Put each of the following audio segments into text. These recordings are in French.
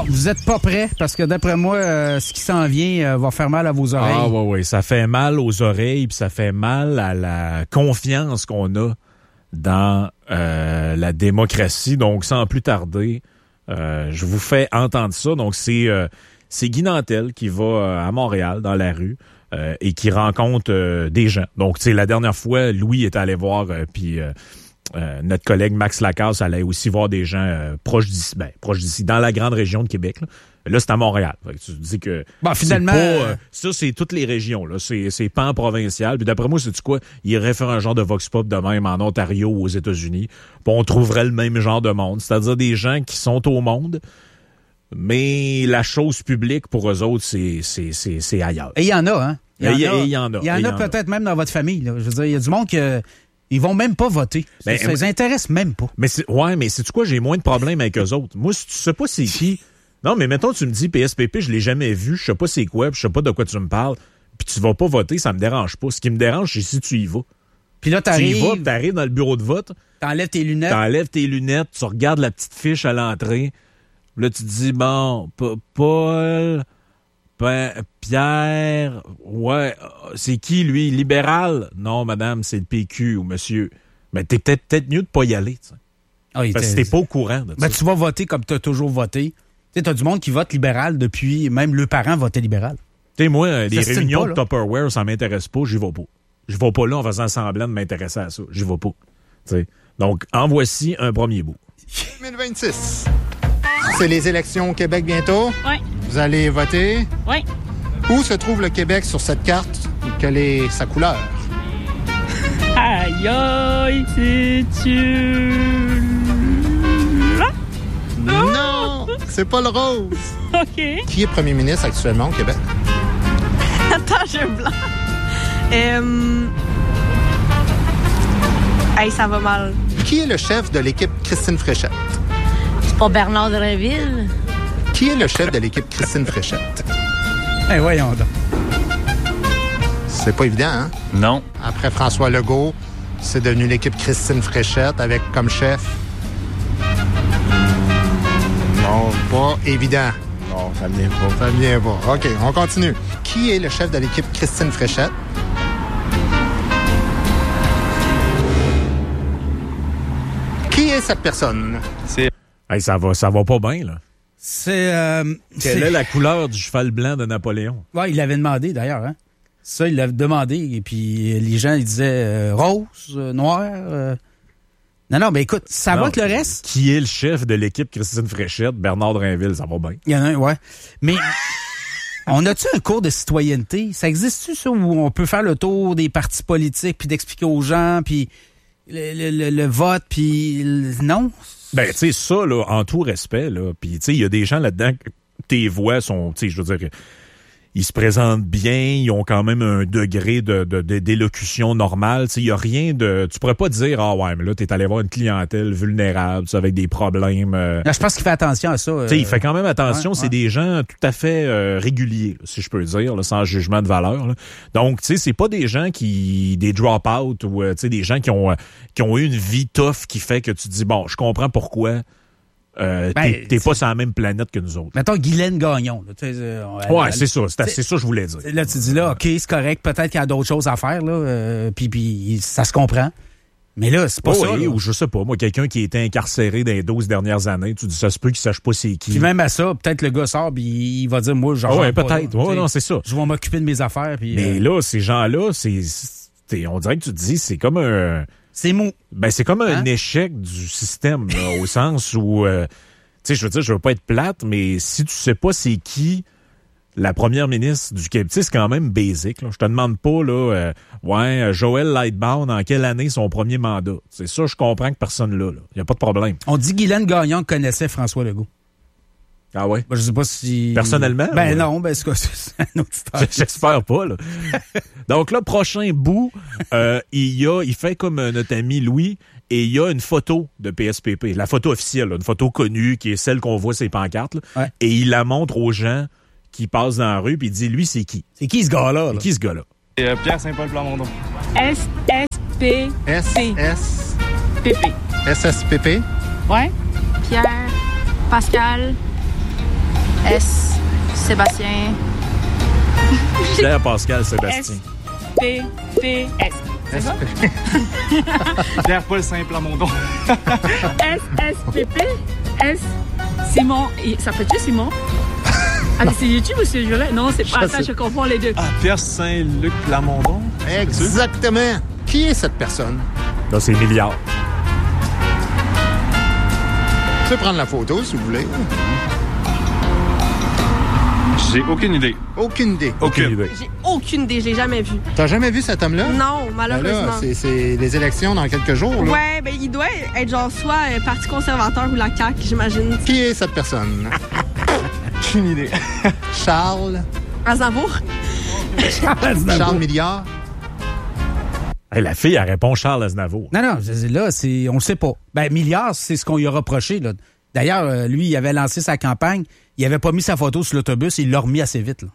Vous êtes pas prêts parce que d'après moi, ce qui s'en vient va faire mal à vos oreilles. Ah oui, ça fait mal aux oreilles puis ça fait mal à la confiance qu'on a dans la démocratie. Donc, sans plus tarder, je vous fais entendre ça. Donc, c'est Guy Nantel qui va à Montréal, dans la rue, et qui rencontre des gens. Donc, tu sais, la dernière fois, Louis est allé voir, puis notre collègue Max Lacasse allait aussi voir des gens proches d'ici, dans la grande région de Québec. Là, c'est à Montréal. Fait que tu dis que finalement, ça, c'est toutes les régions. Là, c'est pan-provincial. Puis d'après moi, c'est quoi? Il irait faire un genre de vox pop de même en Ontario ou aux États-Unis. Puis on trouverait le même genre de monde. C'est-à-dire des gens qui sont au monde, mais la chose publique, pour eux autres, c'est ailleurs. Et il y en a, hein? Il y en a. Il y en a peut-être même dans votre famille. Là. Je veux dire, il y a du monde que ils vont même pas voter. Ça les intéresse même pas. Mais sais-tu quoi? J'ai moins de problèmes avec eux autres. Moi, si tu sais pas c'est qui... Non, mais mettons, tu me dis PSPP, je l'ai jamais vu, je sais pas c'est quoi, puis je sais pas de quoi tu me parles, puis tu vas pas voter, ça me dérange pas. Ce qui me dérange, c'est si tu y vas. Puis là, tu y vas, t'arrives dans le bureau de vote. T'enlèves tes lunettes, tu regardes la petite fiche à l'entrée. Là, tu te dis, bon, Paul, Pierre, ouais, c'est qui, lui? Libéral? Non, madame, c'est le PQ ou monsieur. Mais t'es peut-être mieux de pas y aller, tu sais. Parce que t'es pas au courant de ça. Tu vas voter comme t'as toujours voté. Tu sais, t'as du monde qui vote libéral depuis, même leurs parents votaient libéral. Tu sais, moi, les réunions de Tupperware, ça m'intéresse pas, j'y vais pas. Je vais pas là en faisant semblant de m'intéresser à ça. J'y vais pas. T'sais. Donc, en voici un premier bout. 2026. C'est les élections au Québec bientôt. Oui. Vous allez voter. Oui. Où se trouve le Québec sur cette carte? Quelle est sa couleur? Aïe, aïe, c'est-tu là? Non, c'est pas le rose. OK. Qui est premier ministre actuellement au Québec? Attends, j'ai un blanc. Hey, ça va mal. Qui est le chef de l'équipe Christine Fréchette? C'est pas Bernard Drainville? Qui est le chef de l'équipe Christine Fréchette? Voyons donc. C'est pas évident, hein? Non. Après François Legault, c'est devenu l'équipe Christine Fréchette avec comme chef... Non, pas évident. Non, ça me vient pas. Ça me vient pas. OK, on continue. Qui est le chef de l'équipe Christine Fréchette? Qui est cette personne? Hey, ça va pas bien, là. Quelle est la couleur du cheval blanc de Napoléon? Ouais, il l'avait demandé, d'ailleurs, hein? Ça, il l'avait demandé, et puis les gens, ils disaient rose, noir... Non, ben écoute, ça va que le reste. Qui est le chef de l'équipe Christine Fréchette? Bernard Drainville, ça va bien. Il y en a un, ouais. Mais on a-tu un cours de citoyenneté? Ça existe-tu, ça, où on peut faire le tour des partis politiques, puis d'expliquer aux gens, puis le vote, puis non? Ben, tu sais, ça, là, en tout respect, là, puis tu sais, il y a des gens là-dedans, tes voix sont, tu sais, je veux dire... Ils se présentent bien, ils ont quand même un degré d'élocution normale. Il n'y a rien de... Tu pourrais pas dire, ah ouais, mais là, t'es allé voir une clientèle vulnérable, avec des problèmes. Là, je pense qu'il fait attention à ça. Il fait quand même attention. C'est des gens tout à fait réguliers, là, si je peux dire, là, sans jugement de valeur. Là. Donc, tu sais, c'est pas des gens des drop-out ou des gens qui ont eu une vie tough qui fait que tu te dis, bon, je comprends pourquoi... t'es pas sur la même planète que nous autres. Mettons Guylaine Gagnon. Ouais, c'est ça. C'est ça que je voulais dire. Là, tu dis là, OK, c'est correct. Peut-être qu'il y a d'autres choses à faire. Là, puis ça se comprend. Mais là, c'est pas ça. Ou je sais pas. Moi, quelqu'un qui a été incarcéré dans les 12 dernières années, tu dis ça se peut qu'il sache pas c'est qui. Puis même à ça, peut-être le gars sort puis il va dire, moi, genre. Ouais, peut-être. Ouais, non, c'est ça. Je vais m'occuper de mes affaires. Puis, mais là, ces gens-là, on dirait que tu te dis, c'est comme un... C'est mou. Ben, c'est comme un échec du système, là, au sens où, tu sais, je veux dire, je veux pas être plate, mais si tu sais pas c'est qui la première ministre du Québec, c'est quand même basic, là. Je te demande pas, là, Joël Lightbound, en quelle année son premier mandat? C'est ça, je comprends que personne là. Il y a pas de problème. On dit Guylaine Gagnon connaissait François Legault. Ah ouais? Ben, je sais pas si... Personnellement? Ben non, ben c'est un autre histoire. J'espère pas, là. Donc là, prochain bout, il fait comme notre ami Louis, et il y a une photo de PSPP, la photo officielle, là, une photo connue, qui est celle qu'on voit sur les pancartes, là, ouais. Et il la montre aux gens qui passent dans la rue, puis il dit, lui, c'est qui? C'est qui ce gars-là? C'est qui ce gars-là? Pierre Saint-Paul Plamondon. SSPP. SSPP? Ouais. Pierre, Pascal, S. Sébastien. Pierre Pascal Sébastien. S-P-P-S. C'est ça? Pierre-Paul Saint-Plamondon. S-S-P-P. S. Simon. Ça peut-tu Simon? Ah, mais c'est YouTube ou c'est Violet? Non, c'est pas ça, je confonds les deux. Ah, Pierre Saint-Luc Plamondon. Exactement. Qui est cette personne? Là, c'est Milliard. Je peux prendre la photo, si vous voulez. J'ai aucune idée. Aucune idée. Aucune idée. J'ai aucune idée, je l'ai jamais vu. T'as jamais vu cet homme-là? Non, Ben malheureusement. là, c'est les élections dans quelques jours. Là. Ouais, ben il doit être genre soit Parti conservateur ou la CAQ, j'imagine. Qui est cette personne? Aucune idée. Charles. Aznavour? Charles Milliard. Hey, la fille, elle répond Charles Aznavour. Non, là, on le sait pas. Ben, Milliard, c'est ce qu'on lui a reproché, là. D'ailleurs, lui, il avait lancé sa campagne, il avait pas mis sa photo sur l'autobus, il l'a remis assez vite, là.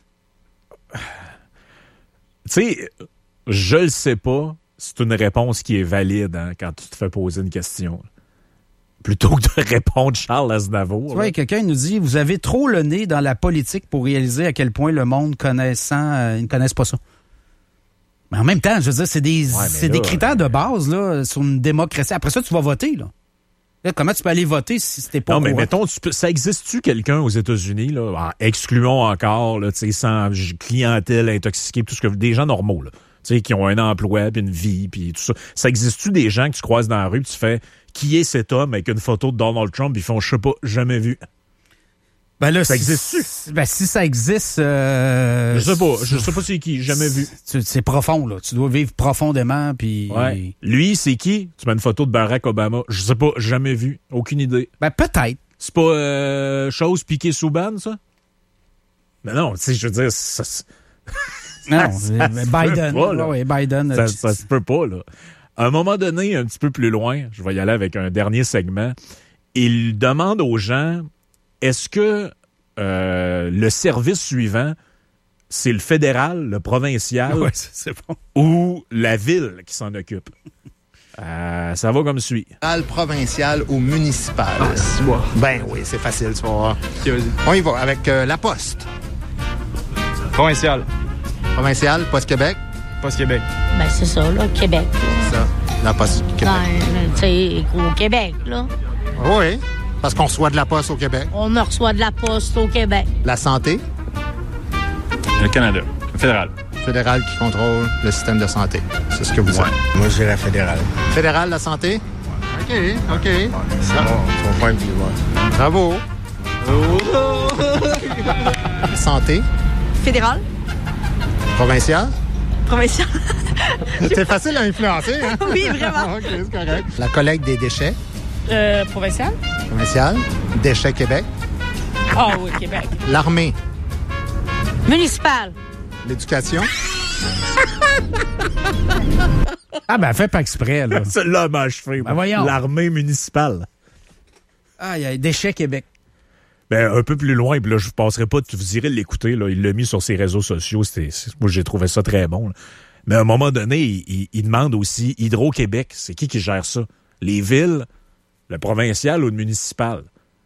Tu sais, je le sais pas, c'est une réponse qui est valide hein, quand tu te fais poser une question. Plutôt que de répondre Charles Aznavour. Tu vois, quelqu'un nous dit, vous avez trop le nez dans la politique pour réaliser à quel point le monde connaissant, ils ne connaissent pas ça. Mais en même temps, je veux dire, c'est des critères de base là, sur une démocratie. Après ça, tu vas voter. Là, comment tu peux aller voter si t'es pas Non, mais courant? mettons, ça existe-tu quelqu'un aux États-Unis, là, excluons encore, là, sans clientèle intoxiquée, tout ce que des gens normaux, là, qui ont un emploi, puis une vie, puis tout ça. Ça existe-tu des gens que tu croises dans la rue, puis tu fais qui est cet homme avec une photo de Donald Trump, puis ils font je sais pas, jamais vu. Ben là, ça existe-tu? Ben si ça existe, je sais pas c'est qui, jamais vu. C'est profond là. Tu dois vivre profondément, puis. Ouais. Lui, c'est qui? Tu mets une photo de Barack Obama. Je sais pas, jamais vu, aucune idée. Ben peut-être. C'est pas chose piquée sous banne, ça? Mais non, tu sais, je veux dire, ça non, Biden. Pas, là. Ouais, Biden. Ça se peut pas, là. À un moment donné, un petit peu plus loin, je vais y aller avec un dernier segment, il demande aux gens, est-ce que le service suivant, c'est le fédéral, le provincial, ouais, c'est bon, ou la ville qui s'en occupe? Ça va comme suit. Provincial ou municipal? Ah, c'est moi. Ben oui, c'est facile, tu vas voir. Okay, vas-y. On y va avec la Poste. Provincial. Provincial, Poste Québec. Poste Québec. Ben, c'est ça, là, Québec. Ça, la Poste Québec. Ben, tu sais, au Québec, là. Oui, parce qu'on reçoit de la Poste au Québec. On reçoit de la poste au Québec. La santé. Le Canada. Le fédéral. Fédéral qui contrôle le système de santé. C'est ce que vous dites. Moi, je dirais fédéral. Fédéral, la santé? OK. C'est mon point de vue, ouais. Bravo. Santé. Fédéral? Provincial. Provincial? C'est facile à influencer, hein? Oui, vraiment. OK, c'est correct. La collecte des déchets. Provincial? Provincial. Déchets Québec. Ah oui, Québec. L'armée. Municipal. L'éducation. Ah ben, fait pas exprès, là. Celle-là m'a achevé. Ben voyons. L'armée municipale. Ah, il y a déchets Québec. Ben, un peu plus loin, puis là, je vous passerai pas, vous irez l'écouter, là. Il l'a mis sur ses réseaux sociaux. Moi, j'ai trouvé ça très bon, là. Mais à un moment donné, il demande aussi Hydro-Québec. C'est qui gère ça? Les villes, le provincial ou le municipal?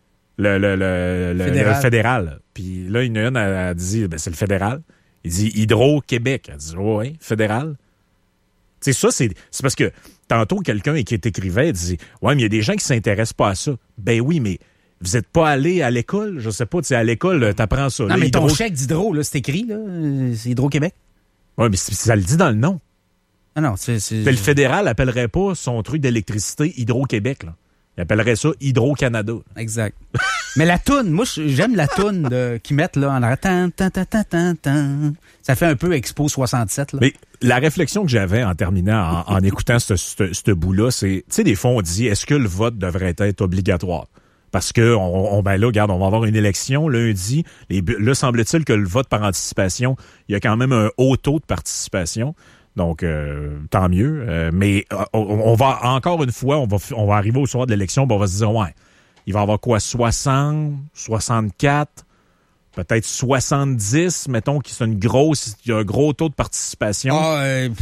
Le fédéral. Puis là, il y en a une, elle dit, ben, c'est le fédéral. Il dit Hydro-Québec. Elle dit, ouais, fédéral. Tu sais, ça, c'est parce que tantôt, quelqu'un qui écrivait, il dit, ouais, mais il y a des gens qui s'intéressent pas à ça. Ben oui, mais vous êtes pas allé à l'école? Je sais pas, tu sais, à l'école, t'apprends ça. Non, là, mais ton chèque d'Hydro, là, c'est écrit, là. C'est Hydro-Québec. Oui, mais ça le dit dans le nom. Ah non, c'est... Le fédéral appellerait pas son truc d'électricité Hydro-Québec, là. Il appellerait ça Hydro-Canada. Exact. Mais la toune, moi, j'aime la toune qu'ils mettent, là, en arrêtant. Ça fait un peu Expo 67, là. Mais la réflexion que j'avais en terminant, en écoutant ce bout-là, c'est, tu sais, des fois, on dit, est-ce que le vote devrait être obligatoire? Parce que, ben là, regarde, on va avoir une élection lundi. Là, semble-t-il que le vote par anticipation, il y a quand même un haut taux de participation. Donc, tant mieux. Mais on va, encore une fois, on va arriver au soir de l'élection, on va se dire, ouais, il va y avoir quoi, 60, 64, peut-être 70, mettons, qu'il y a un gros taux de participation. Ah,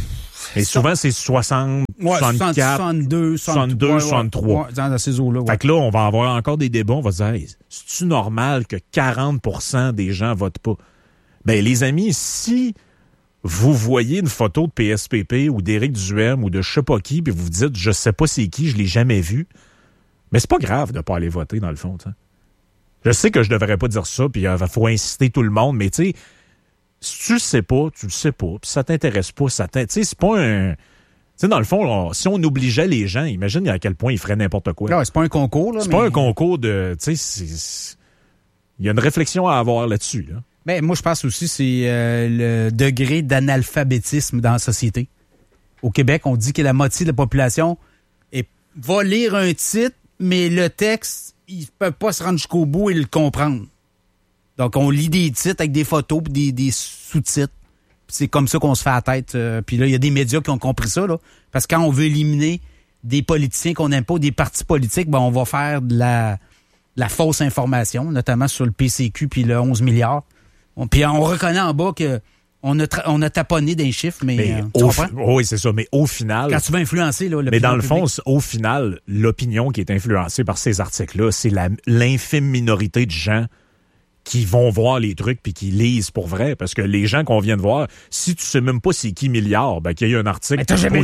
Mais souvent, c'est 60, 64, 62, 63. Ouais, dans ces eaux-là. Ouais. Fait que là, on va avoir encore des débats. On va se dire, hey, c'est-tu normal que 40% des gens votent pas? Ben, les amis, si vous voyez une photo de PSPP ou d'Éric Duhem ou de je sais pas qui, puis vous vous dites, je sais pas c'est qui, je l'ai jamais vu, mais c'est pas grave de pas aller voter, dans le fond, t'sais. Je sais que je devrais pas dire ça, puis il faut inciter tout le monde, mais tu sais, si tu le sais pas, tu le sais pas, puis ça t'intéresse pas, tu sais, c'est pas un... Tu sais, dans le fond, si on obligeait les gens, imagine à quel point ils feraient n'importe quoi. Non, c'est pas un concours, là. C'est pas un concours de... Tu sais, il y a une réflexion à avoir là-dessus, là. Ben, moi, je pense aussi c'est le degré d'analphabétisme dans la société. Au Québec, on dit que la moitié de la population va lire un titre, mais le texte, ils ne peuvent pas se rendre jusqu'au bout et le comprendre. Donc, on lit des titres avec des photos et des sous-titres. C'est comme ça qu'on se fait la tête. Puis là, il y a des médias qui ont compris ça, là. Parce que quand on veut éliminer des politiciens qu'on n'aime pas ou des partis politiques, ben, on va faire de la fausse information, notamment sur le PCQ puis le 11 milliards. Puis on reconnaît en bas que on a taponné des chiffres, mais oui, c'est ça. Mais au final... Quand tu veux influencer... Là, mais dans le fond, au final, l'opinion qui est influencée par ces articles-là, c'est l'infime minorité de gens qui vont voir les trucs puis qui lisent pour vrai. Parce que les gens qu'on vient de voir, si tu sais même pas c'est qui Milliard, ben qu'il y a eu un article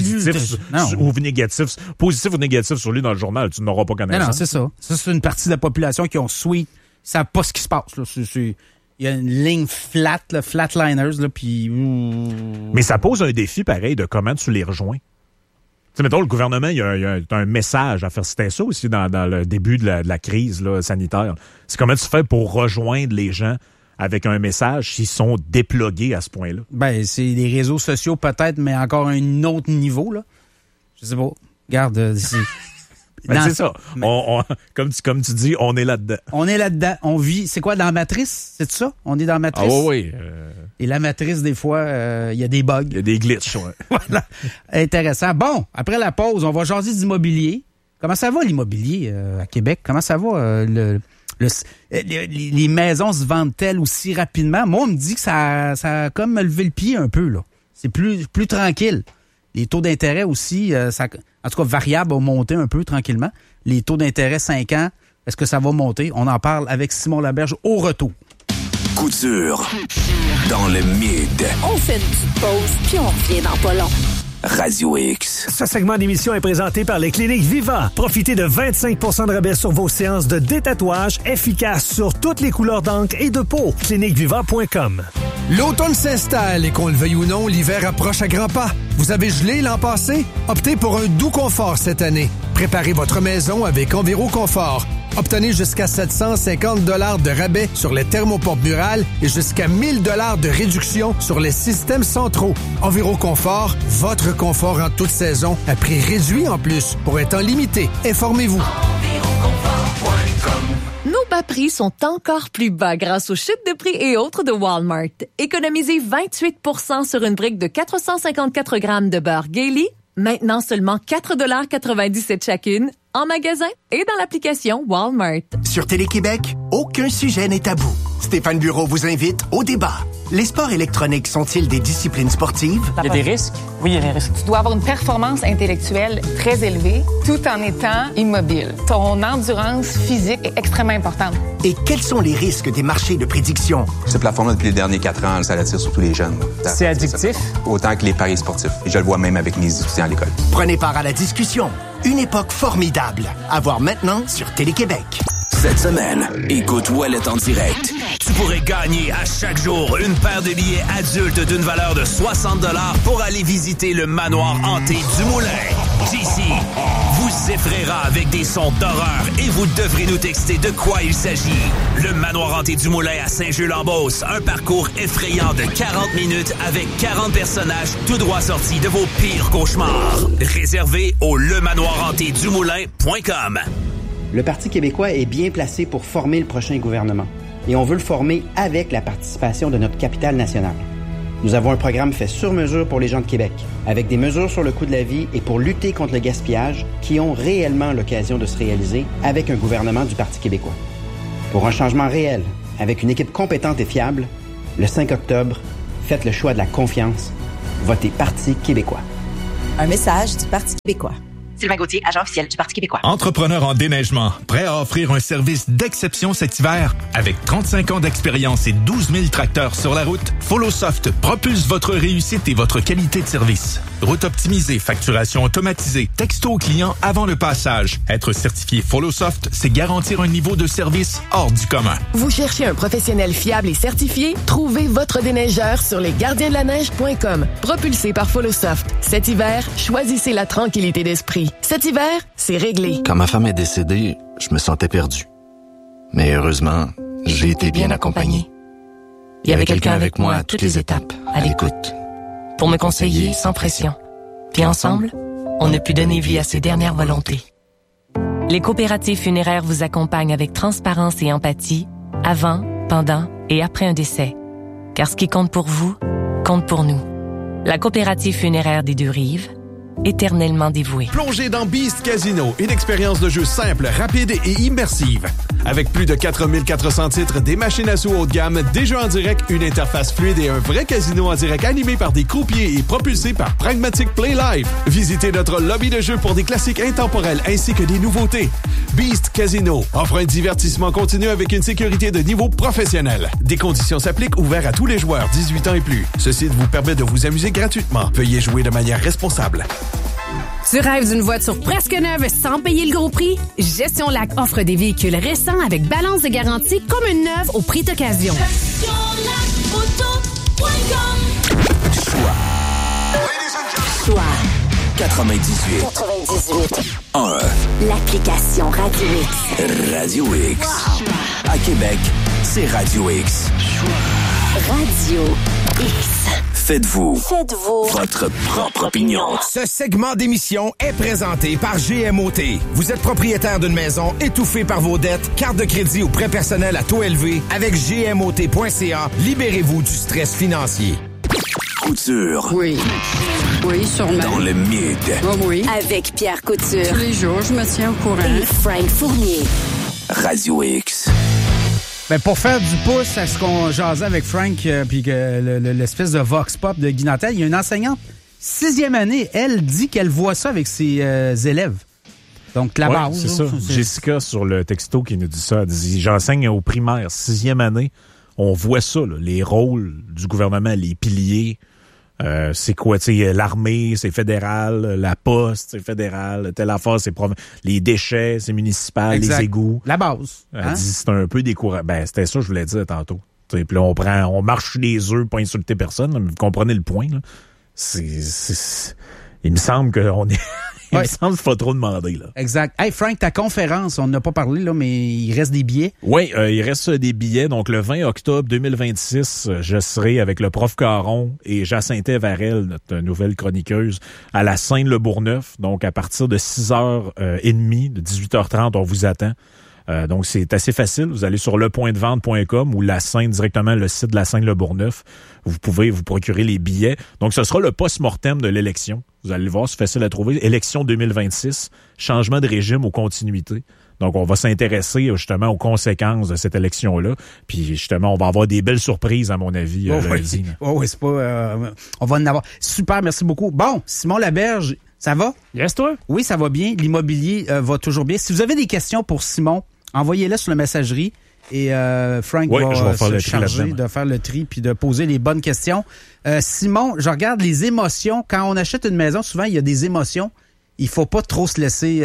positif ou négatif sur lui dans le journal, tu n'auras pas connaissance. Non, c'est ça. Ça, c'est une partie de la population qui ont ils savent pas ce qui se passe. Là. Il y a une ligne flat, là, flatliners, là, puis... Mais ça pose un défi pareil de comment tu les rejoins. Tu sais, mettons, le gouvernement, il y a un message à faire. C'était ça aussi dans le début de la crise là, sanitaire. C'est comment tu fais pour rejoindre les gens avec un message s'ils sont déplogués à ce point-là? Ben, c'est les réseaux sociaux peut-être, mais encore un autre niveau, là. Je sais pas. Regarde, ben c'est ça. Comme tu dis, on est là-dedans. On est là-dedans. On vit. C'est quoi, dans la matrice? C'est ça? On est dans la matrice? Ah oui. Et la matrice, des fois, il y a des bugs. Il y a des glitches, ouais. Voilà. Intéressant. Bon, après la pause, on va jaser d'immobilier. Comment ça va, l'immobilier à Québec? Comment ça va? Les maisons se vendent-elles aussi rapidement? Moi, on me dit que ça a comme levé le pied un peu, là. C'est plus tranquille. Les taux d'intérêt aussi, en tout cas, variable, ont monté un peu tranquillement. Les taux d'intérêt 5 ans, est-ce que ça va monter? On en parle avec Simon Laberge au retour. Couture dans le mid. On fait une petite pause, puis on revient dans pas long. Radio X. Ce segment d'émission est présenté par les cliniques Viva. Profitez de 25% de rabais sur vos séances de détatouage efficaces sur toutes les couleurs d'encre et de peau. cliniqueviva.com. L'automne s'installe et qu'on le veuille ou non, l'hiver approche à grands pas. Vous avez gelé l'an passé? Optez pour un doux confort cette année. Préparez votre maison avec Enviroconfort. Obtenez jusqu'à 750 $ de rabais sur les thermopompes murales et jusqu'à 1000 $ de réduction sur les systèmes centraux. Enviroconfort, votre confort en toute saison, à prix réduit en plus, pour un temps limité. Informez-vous. Nos bas prix sont encore plus bas grâce aux chutes de prix et autres de Walmart. Économisez 28% sur une brique de 454 grammes de beurre Gailey, maintenant seulement 4,97 $ chacune, en magasin et dans l'application Walmart. Sur Télé-Québec, aucun sujet n'est tabou. Stéphane Bureau vous invite au débat. Les sports électroniques sont-ils des disciplines sportives? Il y a des risques? Oui, il y a des risques. Tu dois avoir une performance intellectuelle très élevée tout en étant immobile. Ton endurance physique est extrêmement importante. Et quels sont les risques des marchés de prédiction? Ce plafond-là, depuis les derniers 4 ans, ça attire surtout les jeunes. C'est addictif? Autant que les paris sportifs. Et je le vois même avec mes étudiants à l'école. Prenez part à la discussion. Une époque formidable. À voir maintenant sur Télé-Québec. Cette semaine, écoute Ouellet en direct. Tu pourrais gagner à chaque jour une paire de billets adultes d'une valeur de 60 $ pour aller visiter le manoir hanté du Moulin. JC vous effraiera avec des sons d'horreur et vous devrez nous texter de quoi il s'agit. Le manoir hanté du Moulin à Saint-Jules-en-Beauce, un parcours effrayant de 40 minutes avec 40 personnages tout droit sortis de vos pires cauchemars. Réservé au lemanoirhantédumoulin.com. Le Parti québécois est bien placé pour former le prochain gouvernement. Et on veut le former avec la participation de notre capitale nationale. Nous avons un programme fait sur mesure pour les gens de Québec, avec des mesures sur le coût de la vie et pour lutter contre le gaspillage qui ont réellement l'occasion de se réaliser avec un gouvernement du Parti québécois. Pour un changement réel, avec une équipe compétente et fiable, le 5 octobre, faites le choix de la confiance. Votez Parti québécois. Un message du Parti québécois. Sylvain Gauthier, agent officiel du Parti québécois. Entrepreneur en déneigement, prêt à offrir un service d'exception cet hiver? Avec 35 ans d'expérience et 12 000 tracteurs sur la route, FollowSoft propulse votre réussite et votre qualité de service. Route optimisée, facturation automatisée, texto au client avant le passage. Être certifié FollowSoft, c'est garantir un niveau de service hors du commun. Vous cherchez un professionnel fiable et certifié? Trouvez votre déneigeur sur lesgardiensdelaneige.com. Propulsé par FollowSoft. Cet hiver, choisissez la tranquillité d'esprit. Cet hiver, c'est réglé. Quand ma femme est décédée, je me sentais perdu. Mais heureusement, j'ai été bien accompagné. Il y avait quelqu'un avec moi à toutes les étapes, à l'écoute. Pour me conseiller sans pression. Puis ensemble, on a pu donner vie à ses dernières volontés. Les coopératives funéraires vous accompagnent avec transparence et empathie, avant, pendant et après un décès. Car ce qui compte pour vous, compte pour nous. La coopérative funéraire des Deux-Rives, éternellement dévouée. Plongez dans Beast Casino, une expérience de jeu simple, rapide et immersive. Avec plus de 4400 titres, des machines à sous haut de gamme, des jeux en direct, une interface fluide et un vrai casino en direct animé par des croupiers et propulsé par Pragmatic Play Live. Visitez notre lobby de jeu pour des classiques intemporels ainsi que des nouveautés. Beast Casino offre un divertissement continu avec une sécurité de niveau professionnel. Des conditions s'appliquent, ouvert à tous les joueurs 18 ans et plus. Ce site vous permet de vous amuser gratuitement. Veuillez jouer de manière responsable. Tu rêves d'une voiture presque neuve sans payer le gros prix? Gestion Lac offre des véhicules récents avec balance de garantie comme une neuve au prix d'occasion. Choix 98 1. L'application Radio X. Radio X. À Québec, c'est Radio X. Radio X. Faites-vous votre propre opinion. Ce segment d'émission est présenté par GMOT. Vous êtes propriétaire d'une maison étouffée par vos dettes, carte de crédit ou prêt personnel à taux élevé? Avec GMOT.ca, libérez-vous du stress financier. Couture. Oui, sûrement. Dans le mid. Oh oui. Avec Pierre Couture. Tous les jours, je me tiens au courant. Et Frank Fournier. Radio X. Ben pour faire du pouce à ce qu'on jasait avec Frank puis l'espèce de vox pop de Guy Nantel, il y a une enseignante, 6e année, elle dit qu'elle voit ça avec ses élèves. Donc la base. C'est ça. Jessica sur le texto qui nous dit ça, elle dit « J'enseigne au primaire, 6e année, on voit ça, là, les rôles du gouvernement, les piliers. C'est quoi, tu sais, l'armée, c'est fédéral, la poste, c'est fédéral, telle affaire, c'est les déchets, c'est municipal, exact. Les égouts. La base. Elle dit c'est un peu décourageant. Ben, c'était ça que je voulais dire tantôt. Puis là, on marche sur les œufs pour insulter personne, mais vous comprenez le point, là. Il me semble qu'on est... Il me semble qu'il faut trop demander, là. Exact. Hey, Frank, ta conférence, on n'a pas parlé, là, mais il reste des billets. Oui, il reste des billets. Donc, le 20 octobre 2026, je serai avec le prof Caron et Jacinthe Varel, notre nouvelle chroniqueuse, à la Seine-le-Bourgneuf. Donc, à partir de 6h30, de 18h30, on vous attend. Donc, c'est assez facile. Vous allez sur lepointdevente.com ou la Seine, directement le site de la Seine-le-Bourgneuf. Vous pouvez vous procurer les billets. Donc, ce sera le post-mortem de l'élection. Vous allez le voir, c'est facile à trouver. Élection 2026, changement de régime ou continuité. Donc, on va s'intéresser justement aux conséquences de cette élection-là. Puis, justement, on va avoir des belles surprises, à mon avis, lundi. Oui, c'est pas... on va en avoir. Super, merci beaucoup. Bon, Simon Laberge, ça va? Yes, toi? Oui, ça va bien. L'immobilier va toujours bien. Si vous avez des questions pour Simon, envoyez-les sur la messagerie. Et Frank va se charger de faire le tri puis de poser les bonnes questions. Simon, je regarde les émotions. Quand on achète une maison, souvent, il y a des émotions. Il faut pas trop se laisser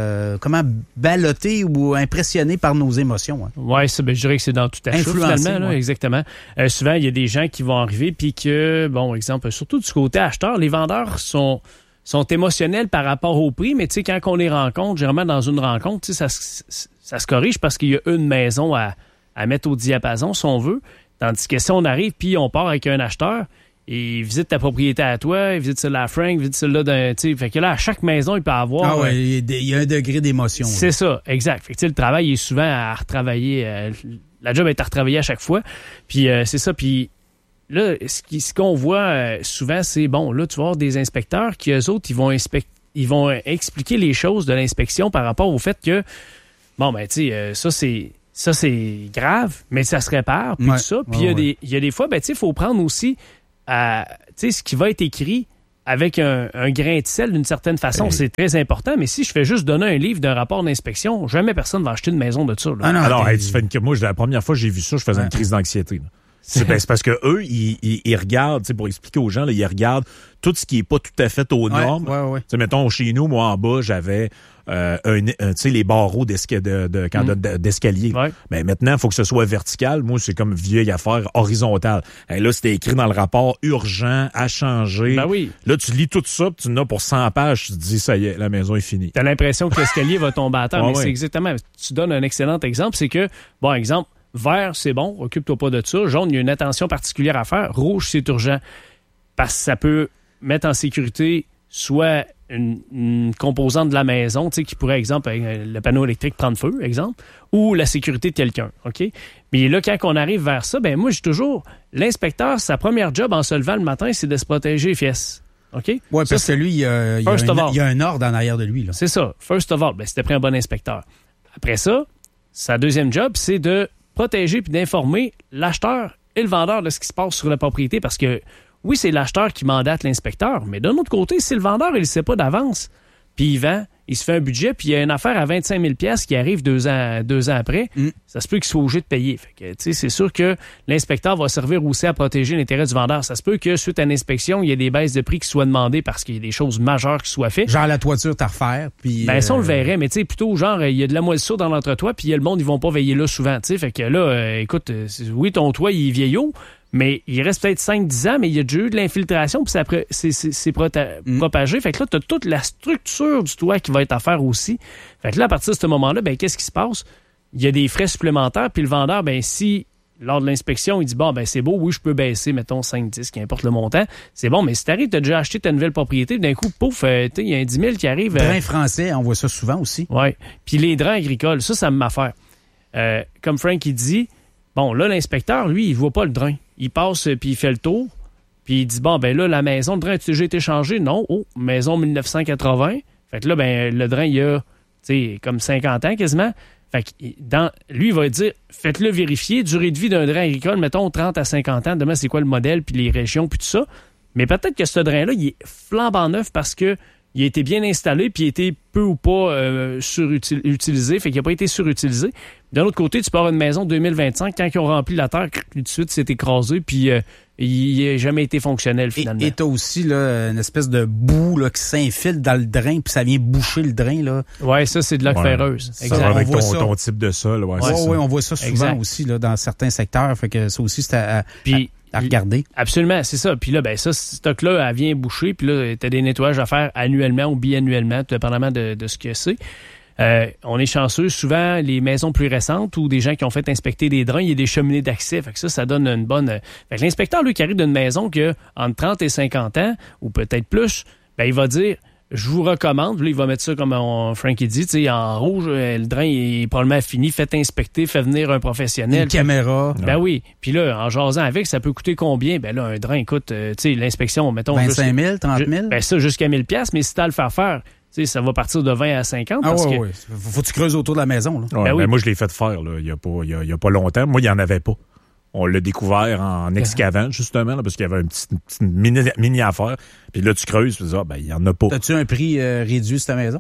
balloter ou impressionner par nos émotions. Hein. Oui, je dirais que c'est dans tout achat, finalement. Là, exactement. Souvent, il y a des gens qui vont arriver puis que, bon, exemple, surtout du côté acheteur, les vendeurs sont émotionnels par rapport au prix, mais tu sais, quand on les rencontre, généralement dans une rencontre, tu sais, ça se corrige parce qu'il y a une maison à mettre au diapason, si on veut. Tandis que si on arrive puis on part avec un acheteur, et il visite ta propriété à toi, il visite celle-là à Frank, il visite celle-là d'un... Fait que là, à chaque maison, il peut avoir... Ah ouais, il y a un degré d'émotion. C'est ça, exact. Fait que le travail est souvent à retravailler. La job est à retravailler à chaque fois. Puis c'est ça, puis... Là, ce qu'on voit souvent, c'est, bon, là, tu vas avoir des inspecteurs qui, eux autres, ils vont expliquer les choses de l'inspection par rapport au fait que, bon, ben, tu sais, ça, c'est grave, mais ça se répare, puis tout ça. Puis il y a des fois, ben, tu sais, il faut prendre aussi, tu sais, ce qui va être écrit avec un grain de sel d'une certaine façon. C'est très important, mais si je fais juste donner un livre d'un rapport d'inspection, jamais personne va acheter une maison de ça. Là. Alors, moi, la première fois que j'ai vu ça, je faisais une crise d'anxiété. C'est parce que eux, ils regardent, pour expliquer aux gens, là, ils regardent tout ce qui est pas tout à fait aux normes. Mettons, chez nous, moi, en bas, j'avais les barreaux d'escalier. Mais maintenant, il faut que ce soit vertical. Moi, c'est comme vieille affaire horizontale. Et là, c'était écrit dans le rapport urgent, à changer. Ben oui. Là, tu lis tout ça, puis tu en as pour 100 pages, tu te dis, ça y est, la maison est finie. T'as l'impression que l'escalier va tomber à terre, mais c'est exactement. Tu donnes un excellent exemple, c'est que, bon, exemple, vert, c'est bon, occupe-toi pas de ça. Jaune, il y a une attention particulière à faire. Rouge, c'est urgent. Parce que ça peut mettre en sécurité soit une composante de la maison, tu sais, qui pourrait, exemple, le panneau électrique prendre feu, exemple, ou la sécurité de quelqu'un, OK? Mais là, quand on arrive vers ça, ben moi, j'ai toujours... L'inspecteur, sa première job en se levant le matin, c'est de se protéger les fesses. OK? Oui, parce que lui, il y a un ordre en arrière de lui. Là. C'est ça. First of all, c'était pris un bon inspecteur. Après ça, sa deuxième job, c'est de protéger puis d'informer l'acheteur et le vendeur de ce qui se passe sur la propriété. Parce que, oui, c'est l'acheteur qui mandate l'inspecteur, mais d'un autre côté, si le vendeur, il ne sait pas d'avance, puis il vend, il se fait un budget, puis il y a une affaire à 25 000 $ qui arrive 2 ans après, ça se peut qu'il soit obligé de payer. Fait que, c'est sûr que l'inspecteur va servir aussi à protéger l'intérêt du vendeur. Ça se peut que, suite à l'inspection, il y ait des baisses de prix qui soient demandées parce qu'il y a des choses majeures qui soient faites. Genre la toiture à refaire. Puis, ça, on le verrait, mais plutôt genre, il y a de la moisissure dans l'entretoit, puis il y a le monde, ils vont pas veiller là souvent. Fait que là, écoute, oui, ton toit, il est vieillot, mais il reste peut-être 5-10 ans, mais il y a déjà eu de l'infiltration, puis c'est propagé. Fait que là, tu as toute la structure du toit qui va être à faire aussi. Fait que là, à partir de ce moment-là, ben qu'est-ce qui se passe? Il y a des frais supplémentaires, puis le vendeur, ben si, lors de l'inspection, il dit, bon, ben c'est beau, oui, je peux baisser, mettons, 5-10, qu'importe le montant. C'est bon, mais si t'arrives, t'as déjà acheté ta nouvelle propriété, d'un coup, pouf, il y a un 10 000 qui arrive. Drain français, on voit ça souvent aussi. Oui. Puis les drains agricoles, ça me m'affaire. Comme Frank, il dit, bon, là, l'inspecteur, lui, il voit pas le drain. Il passe, puis il fait le tour, puis il dit, bon, ben là, la maison, le drain a déjà été changé? Non. Oh, maison 1980. Fait que là, ben le drain, il y a, tu sais, comme 50 ans quasiment. Fait que lui, il va dire, faites-le vérifier, durée de vie d'un drain agricole, mettons 30 à 50 ans, demain, c'est quoi le modèle, puis les régions, puis tout ça. Mais peut-être que ce drain-là, il est flambant neuf parce que il a été bien installé, puis il a été peu ou pas surutilisé, fait qu'il n'a pas été surutilisé. D'un autre côté, tu pars une maison 2025, quand ils ont rempli la terre, tout de suite, c'est écrasé, puis il n'a jamais été fonctionnel, finalement. Et tu as aussi là, une espèce de boue là, qui s'infiltre dans le drain, puis ça vient boucher le drain. Là. Oui, ça, c'est de l'oc ferreuse. Exact. Avec ton type de sol. Oui, on voit ça souvent aussi là, dans certains secteurs. Fait que ça aussi, c'est à regarder. Absolument, c'est ça. Puis là, ben ça, ce stock-là, elle vient boucher. Puis là, tu as des nettoyages à faire annuellement ou biannuellement, tout dépendamment de ce que c'est. On est chanceux. Souvent, les maisons plus récentes ou des gens qui ont fait inspecter des drains, il y a des cheminées d'accès. Fait que ça donne une bonne... Fait que l'inspecteur, lui, qui arrive d'une maison qui a entre 30 et 50 ans, ou peut-être plus, ben il va dire... Je vous recommande, là, il va mettre ça comme Frankie dit, tu sais, en rouge, le drain est probablement fini, faites inspecter, faites venir un professionnel. Une caméra. Ben oui. Puis là, en jasant avec, ça peut coûter combien? Ben là, un drain, écoute, tu sais, l'inspection, mettons... 25 000, 30 000? Ben ça, jusqu'à 1000 $, mais si t'as à le faire, tu sais, ça va partir de 20 à 50. Ah oui, oui. Faut que tu creuses autour de la maison, là. Ouais, ben moi, je l'ai fait faire, là, il y a pas longtemps. Moi, il n'y en avait pas. On l'a découvert en excavant, justement, là, parce qu'il y avait une petite mini affaire. Puis là, tu creuses, tu dis, il n'y en a pas. As-tu un prix réduit sur ta maison?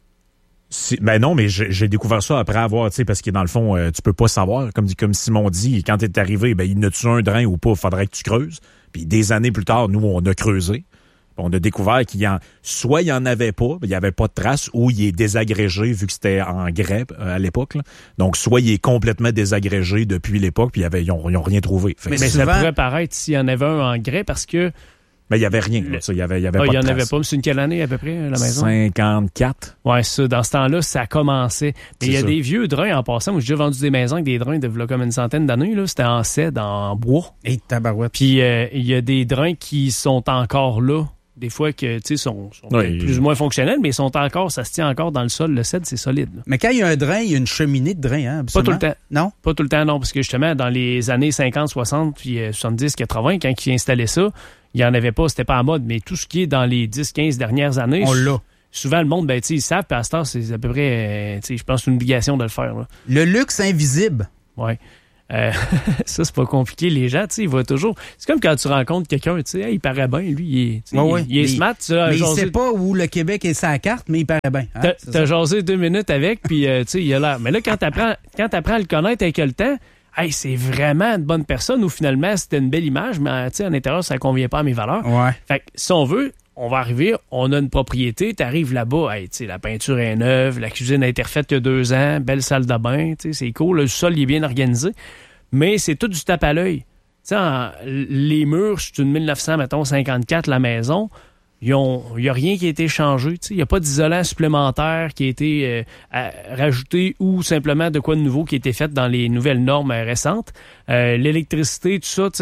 Ben non, mais j'ai découvert ça après avoir, tu sais, parce que dans le fond, tu peux pas savoir. Comme Simon dit, quand t'es arrivé, ben, il n'a-tu un drain ou pas? Faudrait que tu creuses. Puis des années plus tard, nous, on a creusé. On a découvert soit il n'y en avait pas, il n'y avait pas de traces, ou il est désagrégé vu que c'était en grès à l'époque. Là. Donc, soit il est complètement désagrégé depuis l'époque, puis ils n'ont rien trouvé. Mais souvent, ça pourrait paraître s'il y en avait un en grès parce que... Mais il n'y avait rien. Il n'y avait pas de traces. Il n'y en avait pas. C'est une quelle année à peu près, la maison? 54. Oui, ça. Dans ce temps-là, ça commençait. Mais il y a des vieux drains en passant. Moi, j'ai déjà vendu des maisons avec des drains de là, comme une centaine d'années. Là. C'était en cèdre, en bois. Et tabarouette. Puis il y a des drains qui sont encore là. Des fois que, tu sais, sont plus ou moins fonctionnels, mais ils sont encore, ça se tient encore dans le sol. Le cèdre, c'est solide. Là. Mais quand il y a un drain, il y a une cheminée de drain, hein, absolument. Pas tout le temps. Non? Pas tout le temps, non. Parce que justement, dans les années 50, 60, puis 70, 80, quand ils installaient ça, il n'y en avait pas, c'était pas en mode. Mais tout ce qui est dans les 10, 15 dernières années... On l'a. Souvent, le monde, ben, tu sais, ils savent, puis à ce temps, c'est à peu près, tu sais, je pense, une obligation de le faire. Là. Le luxe invisible. Oui. Ça, c'est pas compliqué. Les gens, tu sais, ils voient toujours... C'est comme quand tu rencontres quelqu'un, tu sais, hey, il paraît bien, lui, il est smart. Mais il sait pas où le Québec est sa carte, mais il paraît bien. Hein? T'as jasé 2 minutes avec, puis tu sais, il a l'air... Mais là, quand t'apprends à le connaître avec le temps, hey, c'est vraiment une bonne personne ou finalement, c'était une belle image, mais tu sais, à l'intérieur, ça convient pas à mes valeurs. Ouais. Fait que si on veut... On va arriver, on a une propriété, t'arrives là-bas, hey, la peinture est neuve, la cuisine a été refaite il y a 2 ans, belle salle de bain, c'est cool, le sol il est bien organisé, mais c'est tout du tape à l'œil. Les murs, c'est une 1954, la maison, il n'y a rien qui a été changé, il n'y a pas d'isolant supplémentaire qui a été rajouté ou simplement de quoi de nouveau qui a été fait dans les nouvelles normes récentes. L'électricité, tout ça,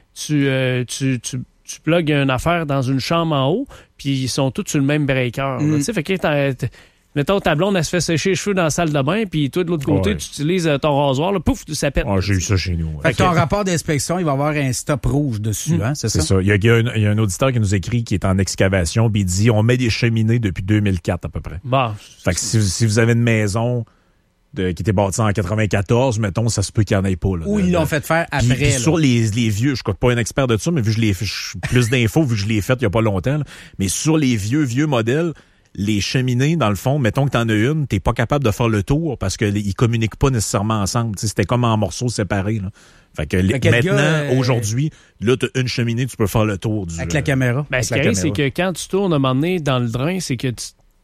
tu plugues une affaire dans une chambre en haut, puis ils sont tous sur le même breaker. Fait que mettons, ta blonde, elle se fait sécher les cheveux dans la salle de bain, puis toi, de l'autre côté, tu utilises ton rasoir, là, pouf, ça pète. J'ai eu ça chez nous. Fait que ton rapport d'inspection, il va avoir un stop rouge dessus, hein, c'est ça? C'est ça. Il y a un auditeur qui nous écrit qui est en excavation, puis il dit, on met des cheminées depuis 2004 à peu près. Bon. Fait que si vous avez une maison... qui était bâti en 94, mettons, ça se peut qu'il n'y en ait pas. Là, ou ils l'ont fait faire après. Puis sur les vieux, je suis pas un expert de ça, mais vu que je suis plus d'infos, vu que je l'ai fait il n'y a pas longtemps, là, mais sur les vieux modèles, les cheminées, dans le fond, mettons que tu en as une, tu n'es pas capable de faire le tour parce qu'ils ne communiquent pas nécessairement ensemble. T'sais, c'était comme en morceaux séparés. Là. Fait que maintenant, aujourd'hui, là, tu as une cheminée, tu peux faire le tour. Avec la caméra. Ben, ce qui arrive, c'est que quand tu tournes à un moment donné dans le drain, c'est que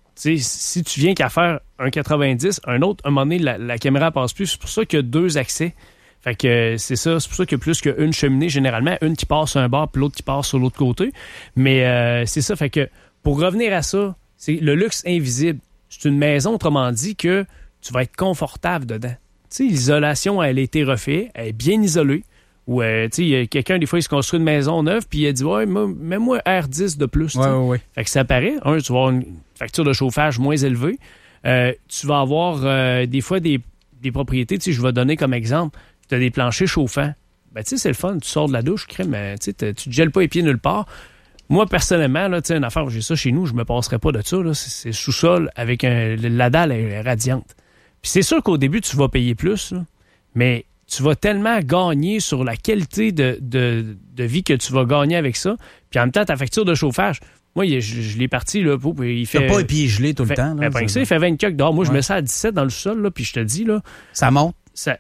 si tu viens qu'à faire un 90, un autre, à un moment donné, la caméra passe plus. C'est pour ça qu'il y a 2 accès. Fait que c'est ça. C'est pour ça qu'il y a plus qu'une cheminée, généralement. Une qui passe sur un bord, puis l'autre qui passe sur l'autre côté. Mais c'est ça. Fait que pour revenir à ça, c'est le luxe invisible. C'est une maison, autrement dit, que tu vas être confortable dedans. Tu sais, l'isolation, elle a été refaite. Elle est bien isolée. Ou, tu sais, quelqu'un, des fois, il se construit une maison neuve, puis il a dit, ouais, mets-moi R10 de plus. Ouais. Fait que ça paraît. Tu vas avoir une facture de chauffage moins élevée. Tu vas avoir, des fois, des propriétés. Tu sais, je vais donner comme exemple, tu as des planchers chauffants. Ben, tu sais, c'est le fun. Tu sors de la douche, crème, tu te gèles pas les pieds nulle part. Moi, personnellement, là, tu sais, une affaire, j'ai ça chez nous, je me passerais pas de ça. Là. C'est sous-sol avec la dalle est radiante. Puis c'est sûr qu'au début, tu vas payer plus, là, mais tu vas tellement gagner sur la qualité de vie que tu vas gagner avec ça. Puis en même temps, ta facture de chauffage, moi, je l'ai parti, là, il fait... T'as pas les pieds gelés tout le temps, là. Ça, il fait 20 kg dehors. Moi, je mets ça à 17 dans le sol, là, puis je te dis, là... Ça monte?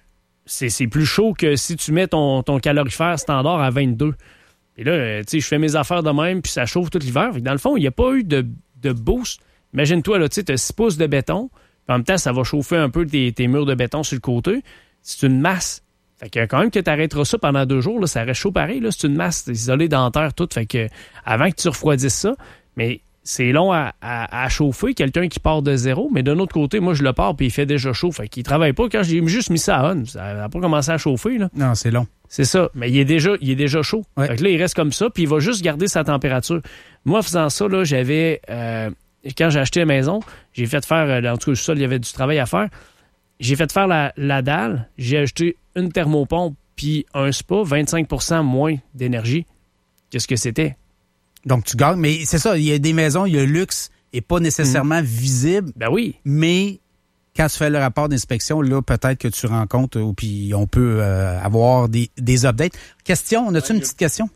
C'est plus chaud que si tu mets ton calorifère standard à 22. Et là, tu sais, je fais mes affaires de même, puis ça chauffe tout l'hiver. Dans le fond, il n'y a pas eu de boost. Imagine-toi, là, tu sais, tu as 6 pouces de béton, puis en même temps, ça va chauffer un peu tes murs de béton sur le côté. C'est une masse. Fait que quand même que tu arrêteras ça pendant 2 jours, là, ça reste chaud pareil. Là, c'est une masse isolée dans terre toute. Fait que avant que tu refroidisses ça, mais c'est long à chauffer, quelqu'un qui part de zéro. Mais d'un autre côté, moi, je le pars puis il fait déjà chaud. Fait qu'il travaille pas. Quand j'ai juste mis ça à on, ça n'a pas commencé à chauffer. Là. Non, c'est long. C'est ça. Mais il est déjà chaud. Ouais. Fait que là, il reste comme ça puis il va juste garder sa température. Moi, en faisant ça, là, j'avais... quand j'ai acheté la maison, j'ai fait faire... en tout cas, le sol, il y avait du travail à faire. J'ai fait faire la dalle. J'ai acheté une thermopompe puis un spa, 25% moins d'énergie. Qu'est-ce que c'était? Donc, tu gagnes. Mais c'est ça, il y a des maisons, il y a le luxe et pas nécessairement visible. Ben oui. Mais quand tu fais le rapport d'inspection, là, peut-être que tu rencontres ou puis on peut avoir des updates. Question, on a-tu une petite question?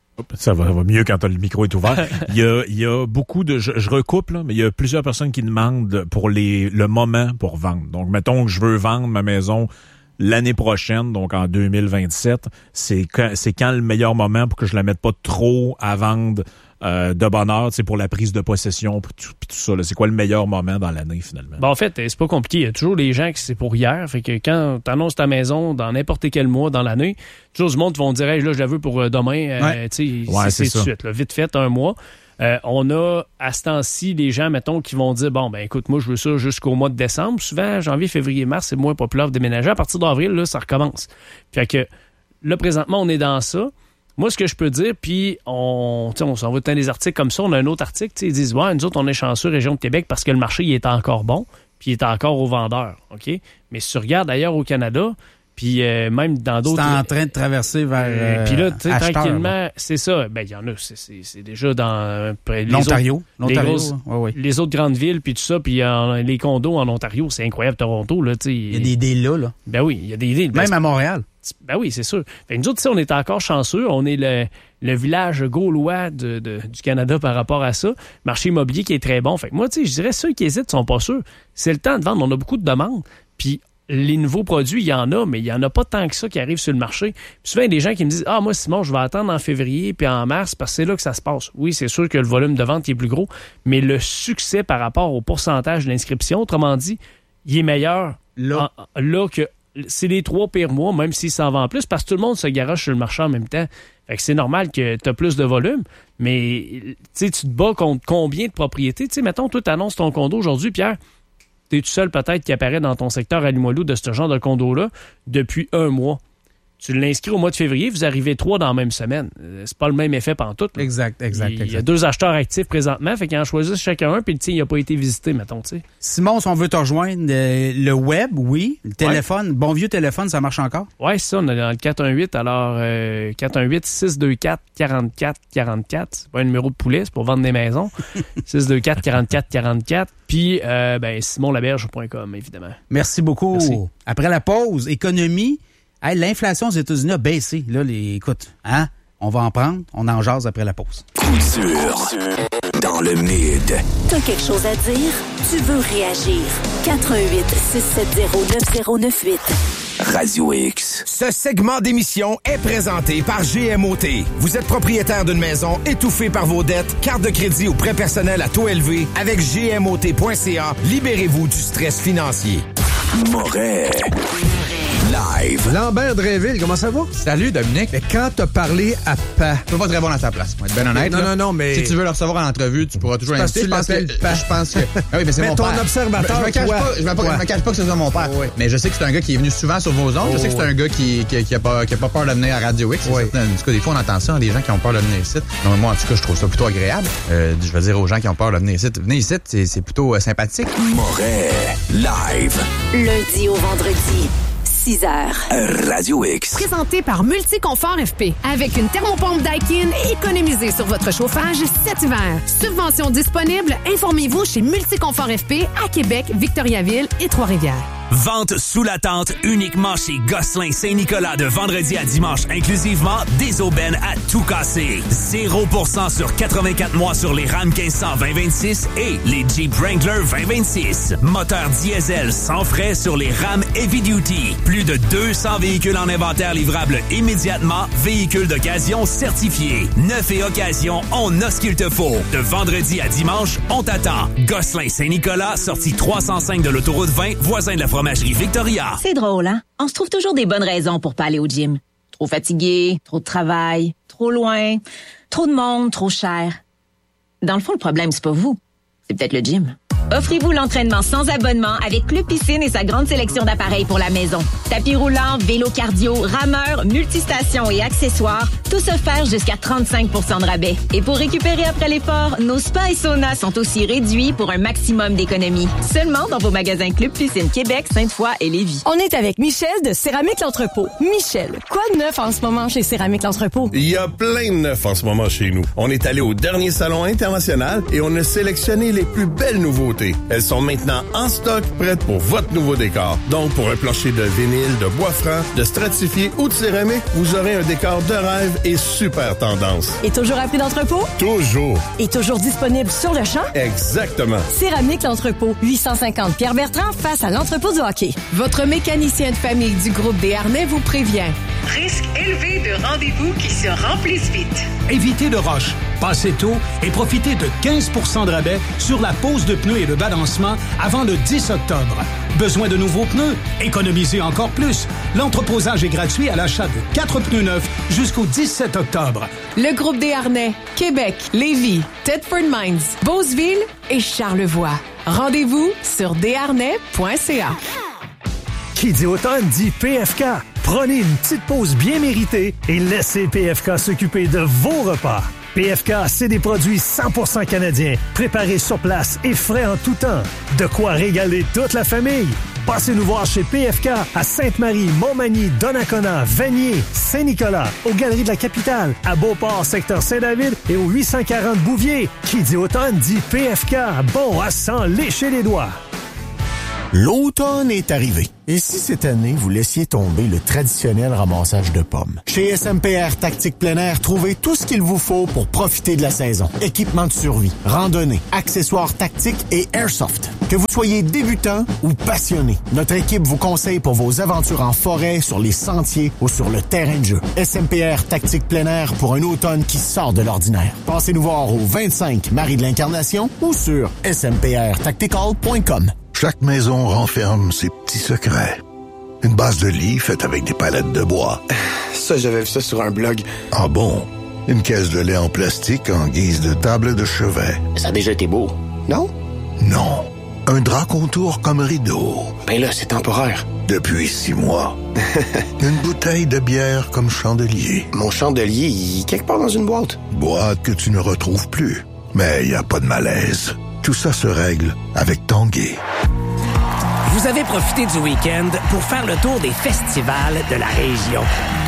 Ça va mieux quand le micro est ouvert. Il y a beaucoup de... Je recoupe, là, mais il y a plusieurs personnes qui demandent pour le moment pour vendre. Donc, mettons que je veux vendre ma maison l'année prochaine, donc en 2027. C'est quand le meilleur moment pour que je la mette pas trop à vendre de bonne heure, pour la prise de possession, puis tout ça. Là. C'est quoi le meilleur moment dans l'année, finalement? Ben, en fait, c'est pas compliqué. Il y a toujours des gens qui c'est pour hier. Fait que quand tu annonces ta maison dans n'importe quel mois dans l'année, toujours du monde qui vont dire hey, là, je la veux pour demain. C'est tout de suite. Là, vite fait, un mois. On a, à ce temps-ci, des gens, mettons, qui vont dire bon, ben écoute, moi, je veux ça jusqu'au mois de décembre. Souvent, janvier, février, mars, c'est moins populaire de déménager. À partir d'avril, là, ça recommence. Fait que là, présentement, on est dans ça. Moi, ce que je peux dire, puis on s'en va dans des articles comme ça. On a un autre article, ils disent ouais, nous autres, on est chanceux, région de Québec, parce que le marché, il est encore bon, puis il est encore aux vendeurs. OK? Mais si tu regardes ailleurs au Canada, Puis même dans d'autres... C'est en train de traverser vers puis là, tu sais, Acheteur, tranquillement, là. c'est ça. Ben, il y en a, c'est déjà dans... L'Ontario. Les autres grandes villes, puis tout ça, puis les condos en Ontario, c'est incroyable, Toronto, là, tu sais. Il y a des deals là. Ben oui, il y a des deals. Même à Montréal. Ben oui, c'est sûr. Fait que nous autres, on est encore chanceux. On est le village gaulois du Canada par rapport à ça. Marché immobilier qui est très bon. Fait que moi, tu sais, je dirais ceux qui hésitent sont pas sûrs. C'est le temps de vendre. On a beaucoup de demandes. Puis les nouveaux produits, il y en a, mais il n'y en a pas tant que ça qui arrive sur le marché. Puis souvent, il y a des gens qui me disent « Ah, moi, Simon, je vais attendre en février puis en mars parce que c'est là que ça se passe. » Oui, c'est sûr que le volume de vente est plus gros, mais le succès par rapport au pourcentage d'inscription, autrement dit, il est meilleur là que... C'est les 3 pires mois, même s'il s'en vend plus, parce que tout le monde se garoche sur le marché en même temps. Fait que c'est normal que tu as plus de volume, mais tu te bats contre combien de propriétés? T'sais, mettons, toi, tu annonces ton condo aujourd'hui, Pierre, tu es tout seul peut-être qui apparaît dans ton secteur à Limoilou de ce genre de condo-là depuis 1 mois. Tu l'inscris au mois de février, vous arrivez 3 dans la même semaine. C'est pas le même effet pantoute. Là. Exact. Il y a 2 acheteurs actifs présentement, fait qu'ils en choisissent chacun un, puis le tien, il n'a pas été visité, mettons, tu sais. Simon, si on veut te rejoindre, le web, oui. Le téléphone, bon vieux téléphone, ça marche encore? Oui, c'est ça. On est dans le 418, alors 418-624-44-44. C'est pas un numéro de poulet, c'est pour vendre des maisons. 624-44-44. Puis, simonlaberge.com, évidemment. Merci beaucoup. Merci. Après la pause, économie... Hey, l'inflation aux États-Unis a baissé. Là, écoute, on va en prendre. On en jase après la pause. Coup dur dans le mid. T'as quelque chose à dire? Tu veux réagir? 418-670-9098. Radio X. Ce segment d'émission est présenté par GMOT. Vous êtes propriétaire d'une maison étouffée par vos dettes, carte de crédit ou prêt personnel à taux élevé? Avec GMOT.ca, libérez-vous du stress financier. Moret. Live. Lambert Dreville, comment ça va? Salut, Dominique. Mais quand t'as parlé à Pa... Je peux pas te répondre à ta place, pour être bien honnête. Non, mais... Si tu veux le recevoir en entrevue, tu pourras toujours l'inviter. Je pense que... Ah oui, mais c'est mais mon ton père. Observateur, je me cache pas que ce soit mon père. Oui. Mais je sais que c'est un gars qui est venu souvent sur vos ondes. Je sais que c'est un gars qui a pas peur de venir à Radio X. Oui. En tout cas, des fois, on entend ça, des gens qui ont peur de venir ici. Non, moi, en tout cas, je trouve ça plutôt agréable. Je veux dire aux gens qui ont peur de venir ici. Venez ici, c'est plutôt sympathique. Moret. Live. Lundi au vendredi. 6h. Radio X. Présenté par Multiconfort FP. Avec une thermopompe Daikin, économisez sur votre chauffage cet hiver. Subvention disponible, informez-vous chez Multiconfort FP à Québec, Victoriaville et Trois-Rivières. Vente sous la tente uniquement chez Gosselin Saint-Nicolas de vendredi à dimanche inclusivement, des aubaines à tout casser. 0% sur 84 mois sur les Ram 1500 2026 et les Jeep Wrangler 2026. Moteur diesel sans frais sur les Ram Heavy Duty. Plus de 200 véhicules en inventaire livrables immédiatement. Véhicules d'occasion certifiés. Neuf et occasion, on a ce qu'il te faut. De vendredi à dimanche, on t'attend. Gosselin Saint-Nicolas, sortie 305 de l'autoroute 20, voisin de la Fromagerie Victoria. C'est drôle, hein? On se trouve toujours des bonnes raisons pour pas aller au gym. Trop fatigué, trop de travail, trop loin, trop de monde, trop cher. Dans le fond, le problème, c'est pas vous. C'est peut-être le gym. Offrez-vous l'entraînement sans abonnement avec Club Piscine et sa grande sélection d'appareils pour la maison. Tapis roulant, vélo cardio, rameur, multistations et accessoires, tout offert jusqu'à 35% de rabais. Et pour récupérer après l'effort, nos spas et saunas sont aussi réduits pour un maximum d'économie. Seulement dans vos magasins Club Piscine Québec, Sainte-Foy et Lévis. On est avec Michel de Céramique L'Entrepôt. Michel, quoi de neuf en ce moment chez Céramique L'Entrepôt? Il y a plein de neuf en ce moment chez nous. On est allé au dernier salon international et on a sélectionné les plus belles nouveautés. Elles sont maintenant en stock, prêtes pour votre nouveau décor. Donc, pour un plancher de vinyle, de bois franc, de stratifié ou de céramique, vous aurez un décor de rêve et super tendance. Et toujours à prix d'entrepôt? Toujours. Et toujours disponible sur le champ? Exactement. Céramique L'Entrepôt, 850 Pierre-Bertrand face à l'entrepôt du hockey. Votre mécanicien de famille du groupe Desharnais vous prévient. Risque élevé de rendez-vous qui se remplissent vite. Évitez de roche, passez tôt et profitez de 15% de rabais sur la pose de pneus et le balancement avant le 10 octobre. Besoin de nouveaux pneus? Économisez encore plus. L'entreposage est gratuit à l'achat de 4 pneus neufs jusqu'au 17 octobre. Le groupe Desharnais, Québec, Lévis, Thetford Mines, Beauceville et Charlevoix. Rendez-vous sur desharnais.ca. Qui dit automne dit PFK. Prenez une petite pause bien méritée et laissez PFK s'occuper de vos repas. PFK, c'est des produits 100% canadiens, préparés sur place et frais en tout temps. De quoi régaler toute la famille. Passez nous voir chez PFK à Sainte-Marie, Montmagny, Donnacona, Vanier, Saint-Nicolas, aux Galeries de la Capitale, à Beauport, secteur Saint-David et au 840 Bouvier. Qui dit automne dit PFK. Bon à s'en lécher les doigts. L'automne est arrivé. Et si cette année, vous laissiez tomber le traditionnel ramassage de pommes? Chez SMPR Tactique Plein Air, trouvez tout ce qu'il vous faut pour profiter de la saison. Équipement de survie, randonnée, accessoires tactiques et airsoft. Que vous soyez débutant ou passionné, notre équipe vous conseille pour vos aventures en forêt, sur les sentiers ou sur le terrain de jeu. SMPR Tactique Plein Air pour un automne qui sort de l'ordinaire. Passez nous voir au 25 Marie de l'Incarnation ou sur smprtactical.com. Chaque maison renferme ses petits secrets. Une base de lit faite avec des palettes de bois. Ça, j'avais vu ça sur un blog. Ah bon? Une caisse de lait en plastique en guise de table de chevet. Ça a déjà été beau, non? Non. Un drap contour comme rideau. Ben là, c'est temporaire. Depuis 6 mois. Une bouteille de bière comme chandelier. Mon chandelier, il est quelque part dans une boîte. Boîte que tu ne retrouves plus. Mais il n'y a pas de malaise. Tout ça se règle avec Tanguay. Vous avez profité du week-end pour faire le tour des festivals de la région.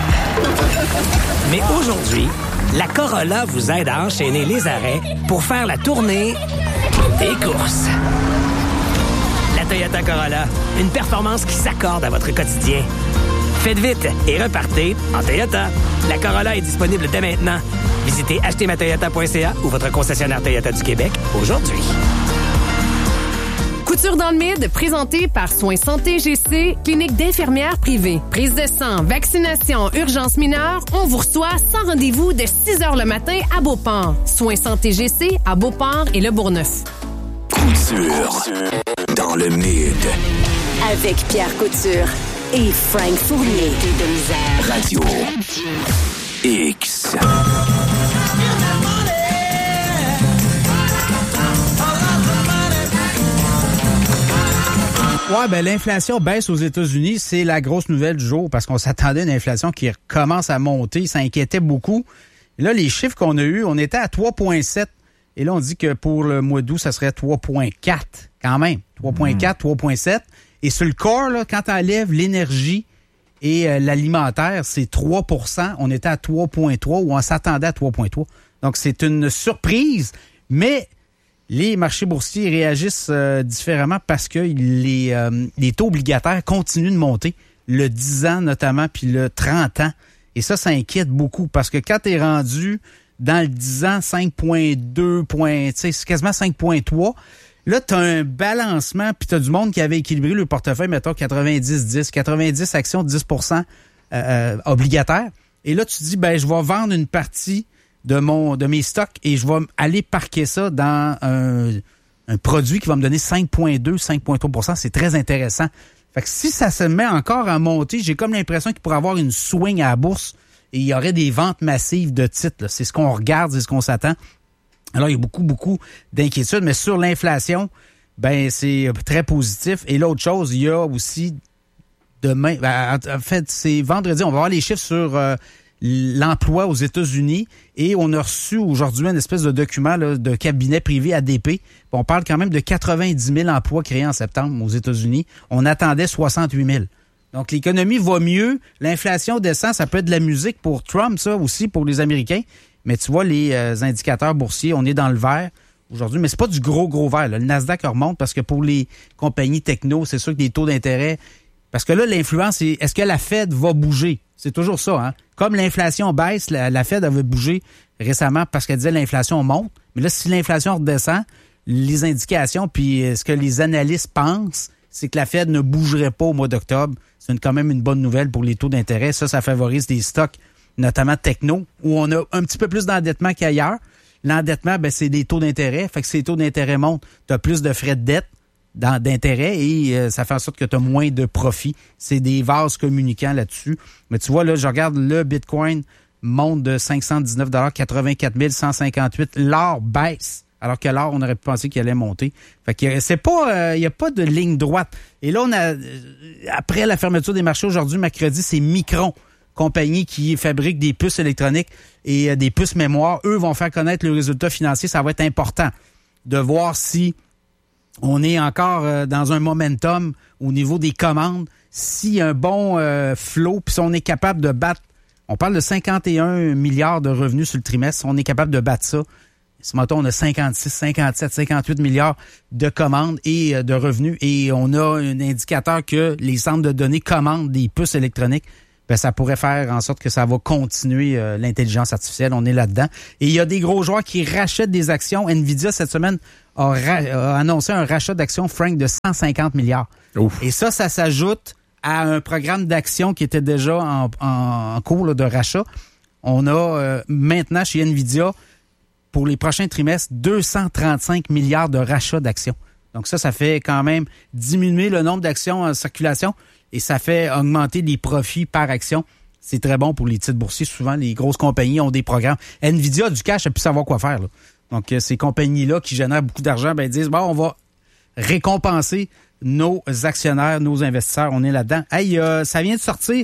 Mais aujourd'hui, la Corolla vous aide à enchaîner les arrêts pour faire la tournée des courses. La Toyota Corolla, une performance qui s'accorde à votre quotidien. Faites vite et repartez en Toyota. La Corolla est disponible dès maintenant. Visitez achetermatoyota.ca ou votre concessionnaire Toyota du Québec aujourd'hui. Couture dans le Mid, présenté par Soins Santé GC, clinique d'infirmières privée. Prise de sang, vaccination, urgence mineure, on vous reçoit sans rendez-vous de 6h le matin à Beauport. Soins Santé GC à Beauport et Le Bourgneuf. Couture dans le Mid. Avec Pierre Couture et Frank Fournier. Radio X. Ouais, ben l'inflation baisse aux États-Unis, c'est la grosse nouvelle du jour parce qu'on s'attendait à une inflation qui commence à monter, ça inquiétait beaucoup. Et là, les chiffres qu'on a eus, on était à 3,7 et là, on dit que pour le mois d'août, ça serait 3,4 quand même. 3,4, 3,7. Et sur le corps, là, quand tu enlèves l'énergie et l'alimentaire, c'est 3 %. On était à 3,3 ou on s'attendait à 3,3. Donc, c'est une surprise, mais les marchés boursiers réagissent différemment parce que les taux obligataires continuent de monter, le 10 ans notamment, puis le 30 ans. Et ça inquiète beaucoup parce que quand tu es rendu dans le 10 ans, 5,2, c'est quasiment 5,3, là, tu as un balancement, puis tu as du monde qui avait équilibré le portefeuille, mettons 90-10, 90 actions, 10 % obligataires. Et là, tu te dis, ben je vais vendre une partie de mes stocks et je vais aller parquer ça dans un produit qui va me donner 5,2, 5,3 %. C'est très intéressant. Fait que si ça se met encore à monter, j'ai comme l'impression qu'il pourrait avoir une swing à la bourse et il y aurait des ventes massives de titres. Là. C'est ce qu'on regarde, c'est ce qu'on s'attend. Alors, il y a beaucoup d'inquiétudes, mais sur l'inflation, ben c'est très positif. Et l'autre chose, il y a aussi demain, en fait, c'est vendredi, on va voir les chiffres sur l'emploi aux États-Unis et on a reçu aujourd'hui une espèce de document là, de cabinet privé ADP. On parle quand même de 90 000 emplois créés en septembre aux États-Unis. On attendait 68 000. Donc, l'économie va mieux. L'inflation descend. Ça peut être de la musique pour Trump, ça aussi, pour les Américains. Mais tu vois, les indicateurs boursiers, on est dans le vert aujourd'hui. Mais c'est pas du gros vert. Là. Le Nasdaq remonte parce que pour les compagnies techno, c'est sûr que les taux d'intérêt... Parce que là, l'influence, c'est est-ce que la Fed va bouger? C'est toujours ça, hein? Comme l'inflation baisse, la Fed avait bougé récemment parce qu'elle disait l'inflation monte. Mais là, si l'inflation redescend, les indications, puis ce que les analystes pensent, c'est que la Fed ne bougerait pas au mois d'octobre. C'est quand même une bonne nouvelle pour les taux d'intérêt. Ça favorise des stocks, notamment techno, où on a un petit peu plus d'endettement qu'ailleurs. L'endettement, ben, c'est des taux d'intérêt. Fait que si les taux d'intérêt montent, tu as plus de frais de dette d'intérêt et ça fait en sorte que tu as moins de profit. C'est des vases communicants là-dessus. Mais tu vois, là, je regarde le Bitcoin monte de 519 $, 84 158. L'or baisse, alors que l'or, on aurait pu penser qu'il allait monter. Fait que c'est pas, il n'y a pas de ligne droite. Et là, on a, après la fermeture des marchés aujourd'hui, mercredi, c'est Micron, compagnie qui fabrique des puces électroniques et des puces mémoire. Eux vont faire connaître le résultat financier. Ça va être important de voir si On est encore dans un momentum au niveau des commandes. S'il y a un bon flow, puis si on est capable de battre, on parle de 51 milliards de revenus sur le trimestre, si on est capable de battre ça, ce matin, on a 56, 57, 58 milliards de commandes et de revenus. Et on a un indicateur que les centres de données commandent des puces électroniques. Ben, ça pourrait faire en sorte que ça va continuer l'intelligence artificielle. On est là-dedans. Et il y a des gros joueurs qui rachètent des actions. Nvidia, cette semaine, a annoncé un rachat d'actions, Frank, de 150 milliards. Ouf. Et ça s'ajoute à un programme d'actions qui était déjà en cours là, de rachat. On a maintenant chez Nvidia, pour les prochains trimestres, 235 milliards de rachats d'actions. Donc ça fait quand même diminuer le nombre d'actions en circulation et ça fait augmenter les profits par action. C'est très bon pour les titres boursiers. Souvent, les grosses compagnies ont des programmes. Nvidia a du cash, elle peut savoir quoi faire. Là. Donc ces compagnies-là qui génèrent beaucoup d'argent, ben disent, bon, on va récompenser nos actionnaires, nos investisseurs. On est là-dedans. Hey, ça vient de sortir.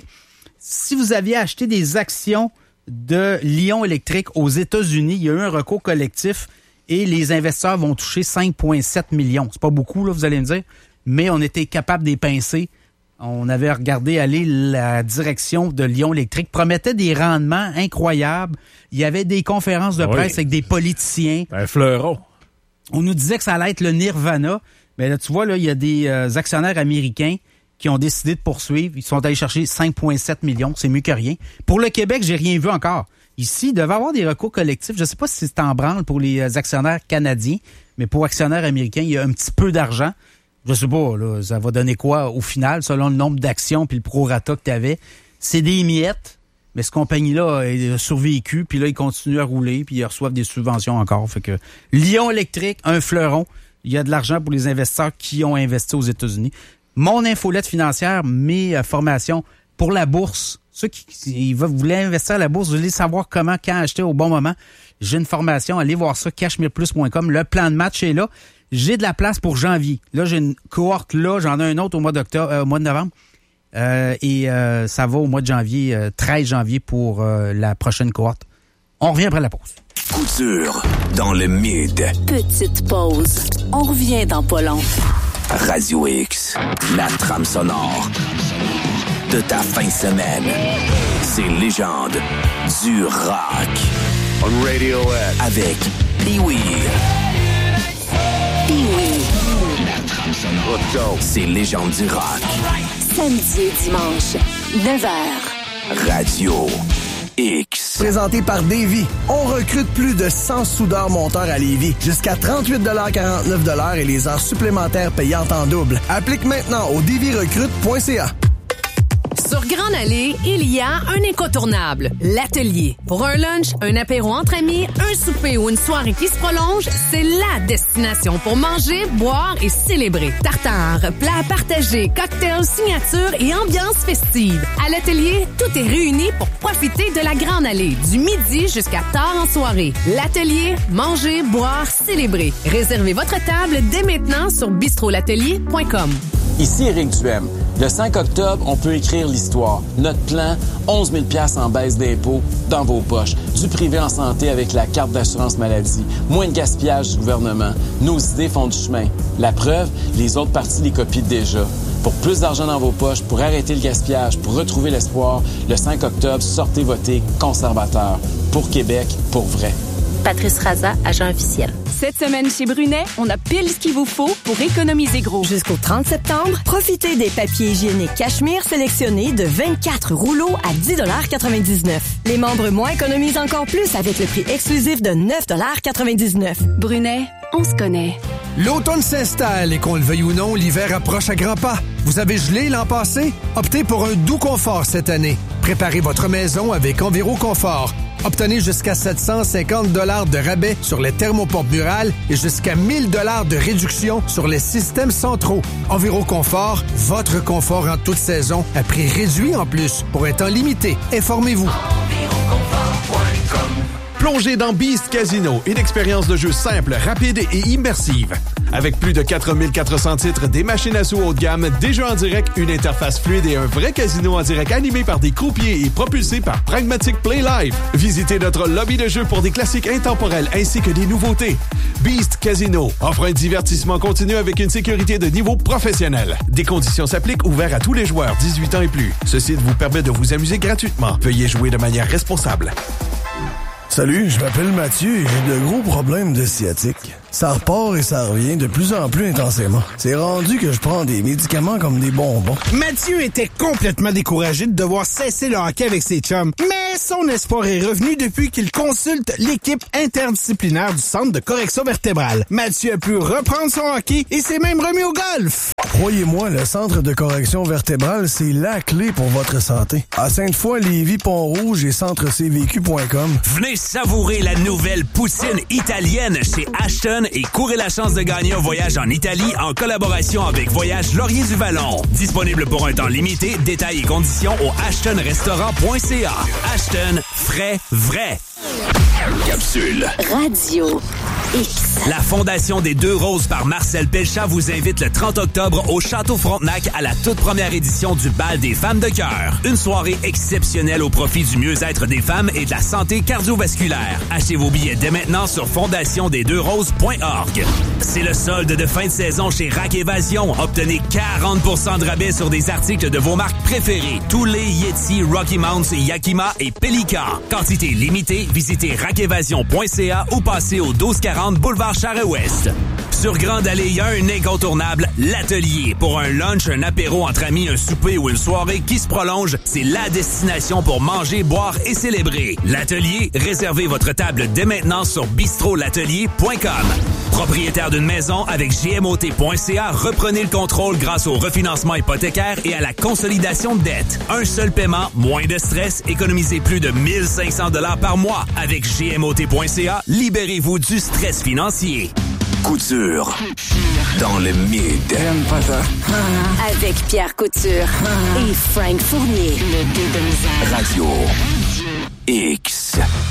Si vous aviez acheté des actions de Lion Électrique aux États-Unis, il y a eu un recours collectif et les investisseurs vont toucher 5,7 millions. C'est pas beaucoup, là, vous allez me dire, mais on était capable de les pincer. On avait regardé aller la direction de Lion Électrique, promettait des rendements incroyables. Il y avait des conférences de presse avec des politiciens. Un fleuron. On nous disait que ça allait être le nirvana. Mais là, tu vois, là, il y a des actionnaires américains qui ont décidé de poursuivre. Ils sont allés chercher 5,7 millions. C'est mieux que rien. Pour le Québec, j'ai rien vu encore. Ici, il devait y avoir des recours collectifs. Je ne sais pas si c'est en branle pour les actionnaires canadiens, mais pour actionnaires américains, il y a un petit peu d'argent. Je sais pas, là, ça va donner quoi au final, selon le nombre d'actions puis le prorata que tu avais. C'est des miettes, mais cette compagnie-là a survécu, puis là, ils continuent à rouler, puis ils reçoivent des subventions encore. Fait que Lion Électrique, un fleuron. Il y a de l'argent pour les investisseurs qui ont investi aux États-Unis. Mon infolette financière, mes formations pour la bourse. Ceux qui voulaient investir à la bourse, vous voulez savoir comment, quand acheter au bon moment. J'ai une formation, allez voir ça, cashmereplus.com. Le plan de match est là. J'ai de la place pour janvier. Là, j'ai une cohorte là, j'en ai un autre au mois d'octobre, au mois de novembre. Ça va au mois de janvier, 13 janvier pour la prochaine cohorte. On revient après la pause. Couture dans le mid. Petite pause. On revient dans pas long. Radio X, la trame sonore de ta fin de semaine. C'est légende du rock. On Radio X. Avec Pee-Wee. Pee-Wee. La trame sonore. Let's go. C'est légende du rock. Samedi et dimanche, 9h. Radio X. Présenté par Davy. On recrute plus de 100 soudeurs monteurs à Lévis. Jusqu'à 38,49 $ et les heures supplémentaires payantes en double. Applique maintenant au davyrecrute.ca. Sur Grande Allée, il y a un incontournable, l'atelier. Pour un lunch, un apéro entre amis, un souper ou une soirée qui se prolonge, c'est la destination pour manger, boire et célébrer. Tartare, plats partagés, cocktails, signatures et ambiance festive. À l'atelier, tout est réuni pour profiter de la Grande Allée, du midi jusqu'à tard en soirée. L'atelier, manger, boire, célébrer. Réservez votre table dès maintenant sur bistrolatelier.com. Ici Éric Duhem. Le 5 octobre, on peut écrire l'histoire. Notre plan, 11 000 $ en baisse d'impôts dans vos poches. Du privé en santé avec la carte d'assurance maladie. Moins de gaspillage du gouvernement. Nos idées font du chemin. La preuve, les autres partis les copient déjà. Pour plus d'argent dans vos poches, pour arrêter le gaspillage, pour retrouver l'espoir, le 5 octobre, sortez voter conservateur. Pour Québec, pour vrai. Patrice Raza, agent officiel. Cette semaine chez Brunet, on a pile ce qu'il vous faut pour économiser gros. Jusqu'au 30 septembre, profitez des papiers hygiéniques Cachemire sélectionnés de 24 rouleaux à 10,99 $. Les membres moins économisent encore plus avec le prix exclusif de 9,99 $. Brunet, on se connaît. L'automne s'installe et qu'on le veuille ou non, l'hiver approche à grands pas. Vous avez gelé l'an passé? Optez pour un doux confort cette année. Préparez votre maison avec Enviro Confort. Obtenez jusqu'à 750 $ de rabais sur les thermopompes murales et jusqu'à 1000 $ de réduction sur les systèmes centraux. Enviro Confort, votre confort en toute saison, à prix réduit en plus, pour un temps limité. Informez-vous. Plongez dans Beast Casino, une expérience de jeu simple, rapide et immersive. Avec plus de 4400 titres, des machines à sous haut de gamme, des jeux en direct, une interface fluide et un vrai casino en direct animé par des croupiers et propulsé par Pragmatic Play Live. Visitez notre lobby de jeux pour des classiques intemporels ainsi que des nouveautés. Beast Casino offre un divertissement continu avec une sécurité de niveau professionnel. Des conditions s'appliquent, ouverts à tous les joueurs 18 ans et plus. Ce site vous permet de vous amuser gratuitement. Veuillez jouer de manière responsable. Salut, je m'appelle Mathieu et j'ai de gros problèmes de sciatique. Ça repart et ça revient de plus en plus intensément. C'est rendu que je prends des médicaments comme des bonbons. Mathieu était complètement découragé de devoir cesser le hockey avec ses chums, mais son espoir est revenu depuis qu'il consulte l'équipe interdisciplinaire du Centre de correction vertébrale. Mathieu a pu reprendre son hockey et s'est même remis au golf. Croyez-moi, le Centre de correction vertébrale, c'est la clé pour votre santé. À Sainte-Foy, Lévis, Pont-Rouge et centrecvq.com. Venez savourer la nouvelle poutine italienne chez Ashton et courez la chance de gagner un voyage en Italie en collaboration avec Voyage Laurier du Vallon. Disponible pour un temps limité, détails et conditions au ashtonrestaurant.ca. Ashton, frais, vrai. Capsule Radio X. La Fondation des Deux Roses par Marcel Pelchat vous invite le 30 octobre au Château Frontenac à la toute première édition du Bal des femmes de cœur. Une soirée exceptionnelle au profit du mieux-être des femmes et de la santé cardiovasculaire. Achetez vos billets dès maintenant sur fondationdesdeuxroses.org. C'est le solde de fin de saison chez Rack Évasion. Obtenez 40% de rabais sur des articles de vos marques préférées. Tous les Yeti, Rocky Mounts, Yakima et Pelican. Quantité limitée, visitez rackevasion.ca ou passez au 1240 Boulevard Charest-Ouest. Sur Grande Allée, il y a un incontournable, l'Atelier. Pour un lunch, un apéro entre amis, un souper ou une soirée qui se prolonge, c'est la destination pour manger, boire et célébrer. L'Atelier, réservez votre table dès maintenant sur bistrolatelier.com. Propriétaire d'une maison avec gmot.ca, reprenez le contrôle grâce au refinancement hypothécaire et à la consolidation de dettes. Un seul paiement, moins de stress, économisez plus de 1500 $ par mois. Avec gmot.ca, libérez-vous du stress financier. Couture dans le mid. J'aime pas ça. Avec Pierre Couture et Frank Fournier. Le deux de misère. Radio X.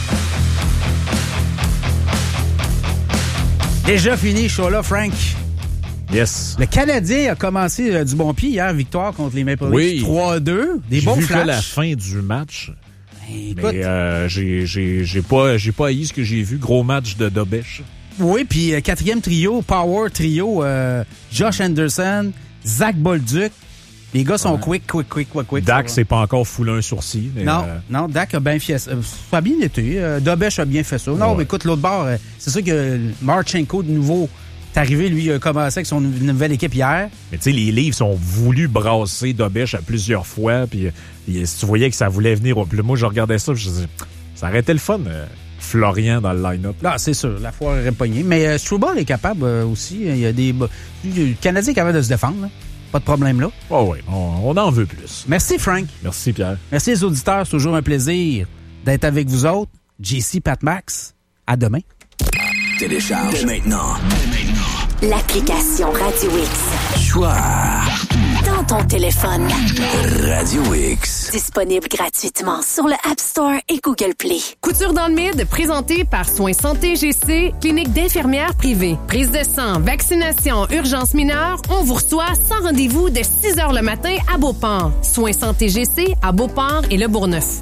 Déjà fini, ce show-là, Frank. Yes. Le Canadien a commencé du bon pied hier, victoire contre les Maple Leafs. 3-2. Des bons flashs. J'ai vu que la fin du match. Écoute, mais j'ai pas haï ce que j'ai vu. Gros match de Dobèche. Oui, puis quatrième trio, Power Trio, Josh Anderson, Zach Bolduc. Les gars sont quick. Dak, c'est pas encore foulé un sourcil. Mais non, Dak a bien fait ça. Ça a bien été. Dobèche a bien fait ça. Non, mais écoute, l'autre bord, c'est sûr que Marchenko, de nouveau, est arrivé, lui, il a commencé avec son nouvelle équipe hier. Mais tu sais, les Leafs ont voulu brasser Dobèche à plusieurs fois, puis si tu voyais que ça voulait venir au plus, moi, je regardais ça, je disais, ça aurait été le fun, Florian dans le line-up. Ah, c'est sûr, la foire aurait pogné. Mais Struble est capable aussi. Il y a le Canadien est capable de se défendre, là. Pas de problème là. Oh oui, on en veut plus. Merci, Frank. Merci, Pierre. Merci les auditeurs. C'est toujours un plaisir d'être avec vous autres. JC, Pat Max. À demain. Télécharge dès maintenant. L'application Radio X. Choix. Dans ton téléphone. Radio X. Disponible gratuitement sur le App Store et Google Play. Couture dans le mid, présenté par Soins Santé GC, clinique d'infirmières privée. Prise de sang, vaccination, urgence mineure, on vous reçoit sans rendez-vous de 6h le matin à Beauport. Soins Santé GC à Beauport et Le Bourgneuf.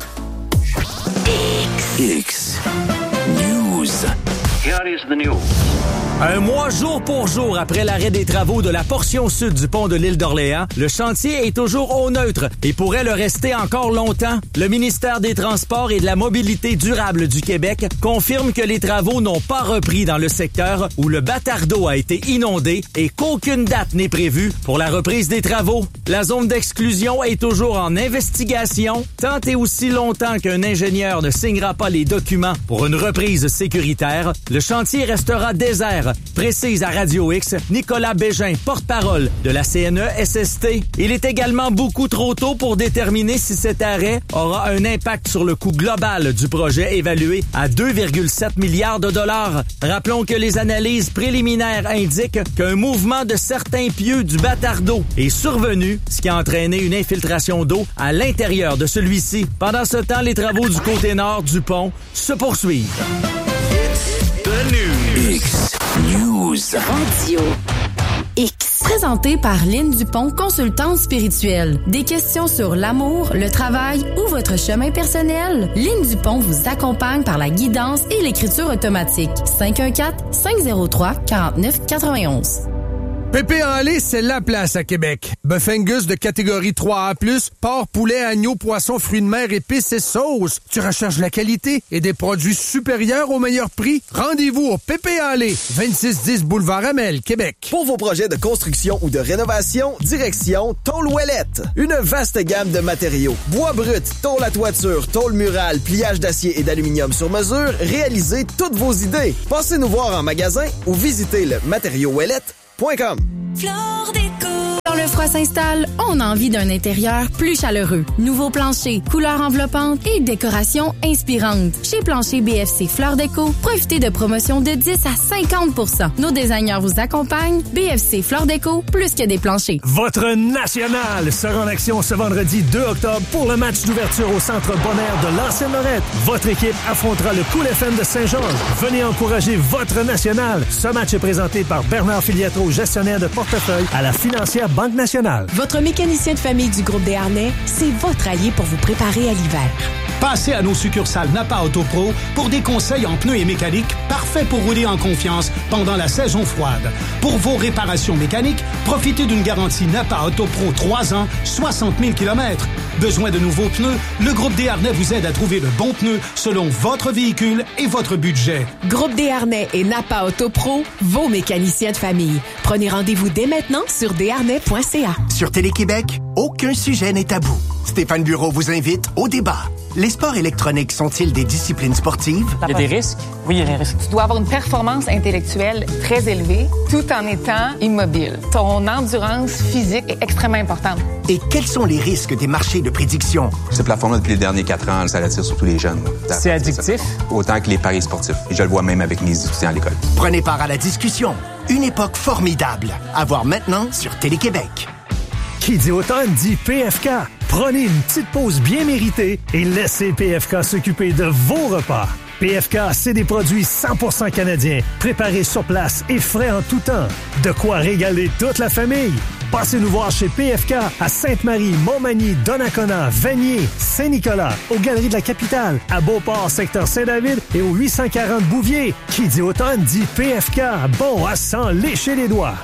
X. News. Here is the news. Un mois jour pour jour après l'arrêt des travaux de la portion sud du pont de l'île d'Orléans, le chantier est toujours au neutre et pourrait le rester encore longtemps. Le ministère des Transports et de la Mobilité durable du Québec confirme que les travaux n'ont pas repris dans le secteur où le Batardeau a été inondé et qu'aucune date n'est prévue pour la reprise des travaux. La zone d'exclusion est toujours en investigation, tant et aussi longtemps qu'un ingénieur ne signera pas les documents pour une reprise sécuritaire. Le chantier restera désert, précise à Radio X Nicolas Bégin, porte-parole de la CNE-SST. Il est également beaucoup trop tôt pour déterminer si cet arrêt aura un impact sur le coût global du projet évalué à 2,7 milliards de dollars. Rappelons que les analyses préliminaires indiquent qu'un mouvement de certains pieux du Batardeau est survenu, ce qui a entraîné une infiltration d'eau à l'intérieur de celui-ci. Pendant ce temps, les travaux du côté nord du pont se poursuivent. the news. X News Radio X. Présenté par Lynne Dupont, consultante spirituelle. Des questions sur l'amour, le travail ou votre chemin personnel? Lynne Dupont vous accompagne par la guidance et l'écriture automatique. 514-503-4991. Pépé en lait, c'est la place à Québec. Bœuf Angus de catégorie 3A+, porc, poulet, agneau, poisson, fruits de mer, épices et sauces. Tu recherches la qualité et des produits supérieurs au meilleur prix? Rendez-vous au Pépé en lait, 2610 Boulevard Amel, Québec. Pour vos projets de construction ou de rénovation, direction Tôle Ouellette. Une vaste gamme de matériaux. Bois brut, tôle à toiture, tôle murale, pliage d'acier et d'aluminium sur mesure, réalisez toutes vos idées. Passez nous voir en magasin ou visitez le matériauxouellette.com. Quand le froid s'installe, on a envie d'un intérieur plus chaleureux. Nouveaux planchers, couleurs enveloppantes et décorations inspirantes. Chez Plancher BFC Fleurs Déco, profitez de promotions de 10 à 50%. Nos designers vous accompagnent. BFC Fleurs Déco, plus que des planchers. Votre national sera en action ce vendredi 2 octobre pour le match d'ouverture au Centre Bonaire de l'Ancienne-Lorette. Votre équipe affrontera le Cool FM de Saint-Georges. Venez encourager votre national. Ce match est présenté par Bernard Filiatro, gestionnaire de portefeuille à la financière Banque nationale. Votre mécanicien de famille du groupe Desharnais, c'est votre allié pour vous préparer à l'hiver. Passez à nos succursales Napa AutoPro pour des conseils en pneus et mécanique parfaits pour rouler en confiance pendant la saison froide. Pour vos réparations mécaniques, profitez d'une garantie Napa AutoPro 3 ans, 60 000 km. Besoin de nouveaux pneus? Le groupe Desharnais vous aide à trouver le bon pneu selon votre véhicule et votre budget. Groupe Desharnais et Napa AutoPro, vos mécaniciens de famille. Prenez rendez-vous dès maintenant sur desharnais.ca. Sur Télé-Québec, aucun sujet n'est tabou. Stéphane Bureau vous invite au débat. Les sports électroniques sont-ils des disciplines sportives? Il y a des risques? Oui, il y a des risques. Tu dois avoir une performance intellectuelle très élevée tout en étant immobile. Ton endurance physique est extrêmement importante. Et quels sont les risques des marchés de prédiction? Ce plafond-là, depuis les derniers 4 ans, ça attire surtout les jeunes. C'est addictif? Autant que les paris sportifs. Et je le vois même avec mes étudiants à l'école. Prenez part à la discussion. Une époque formidable. À voir maintenant sur Télé-Québec. Qui dit automne dit PFK. Prenez une petite pause bien méritée et laissez PFK s'occuper de vos repas. PFK, c'est des produits 100% canadiens, préparés sur place et frais en tout temps. De quoi régaler toute la famille. Passez nous voir chez PFK à Sainte-Marie, Montmagny, Donnacona, Vanier, Saint-Nicolas, aux Galeries de la Capitale, à Beauport, secteur Saint-David et au 840 Bouvier. Qui dit automne dit PFK. Bon à s'en lécher les doigts.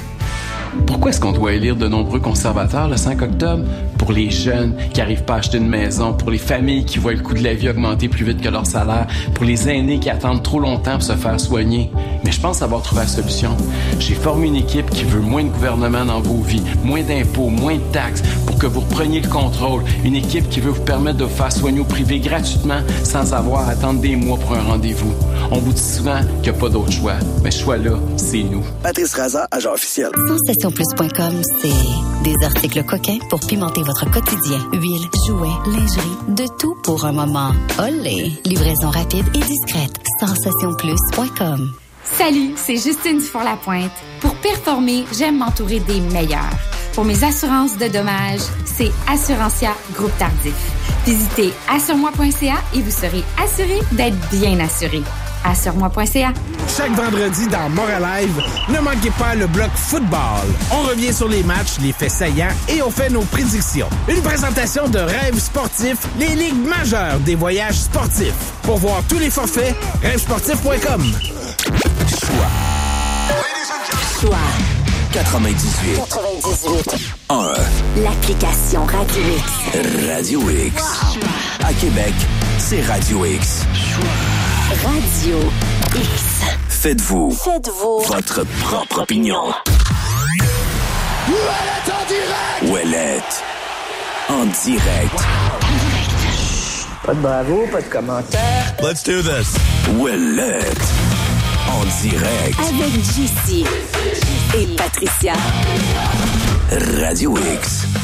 Pourquoi est-ce qu'on doit élire de nombreux conservateurs le 5 octobre? Pour les jeunes qui n'arrivent pas à acheter une maison, pour les familles qui voient le coût de la vie augmenter plus vite que leur salaire, pour les aînés qui attendent trop longtemps pour se faire soigner. Mais je pense avoir trouvé la solution. J'ai formé une équipe qui veut moins de gouvernement dans vos vies, moins d'impôts, moins de taxes, pour que vous repreniez le contrôle. Une équipe qui veut vous permettre de vous faire soigner au privé gratuitement sans avoir à attendre des mois pour un rendez-vous. On vous dit souvent qu'il n'y a pas d'autre choix. Mais ce choix-là, c'est nous. Patrice Raza, agent officiel. Sensationsplus.com, c'est des articles coquins pour pimenter votre quotidien. Huile, jouets, lingerie, de tout pour un moment olé. Livraison rapide et discrète. Sensationsplus.com. Salut, c'est Justine Dufour-Lapointe. Pour performer, j'aime m'entourer des meilleurs. Pour mes assurances de dommages, c'est Assurantia Groupe Tardif. Visitez assuremoi.ca et vous serez assuré d'être bien assuré. Assuremoi.ca. Chaque vendredi dans Montréal Live, ne manquez pas le bloc football. On revient sur les matchs, les faits saillants et on fait nos prédictions. Une présentation de Rêves sportifs, les ligues majeures des voyages sportifs. Pour voir tous les forfaits, rêvesportif.com. Choix 98 1 L'application Radio X. Radio X. À Québec, c'est Radio X. Radio X. Faites-vous votre propre opinion. Ouellette en direct. Ouellette en direct. Pas de bravo, pas de commentaire. Let's do this. Ouellette en direct. Avec JC et Patricia. Radio X.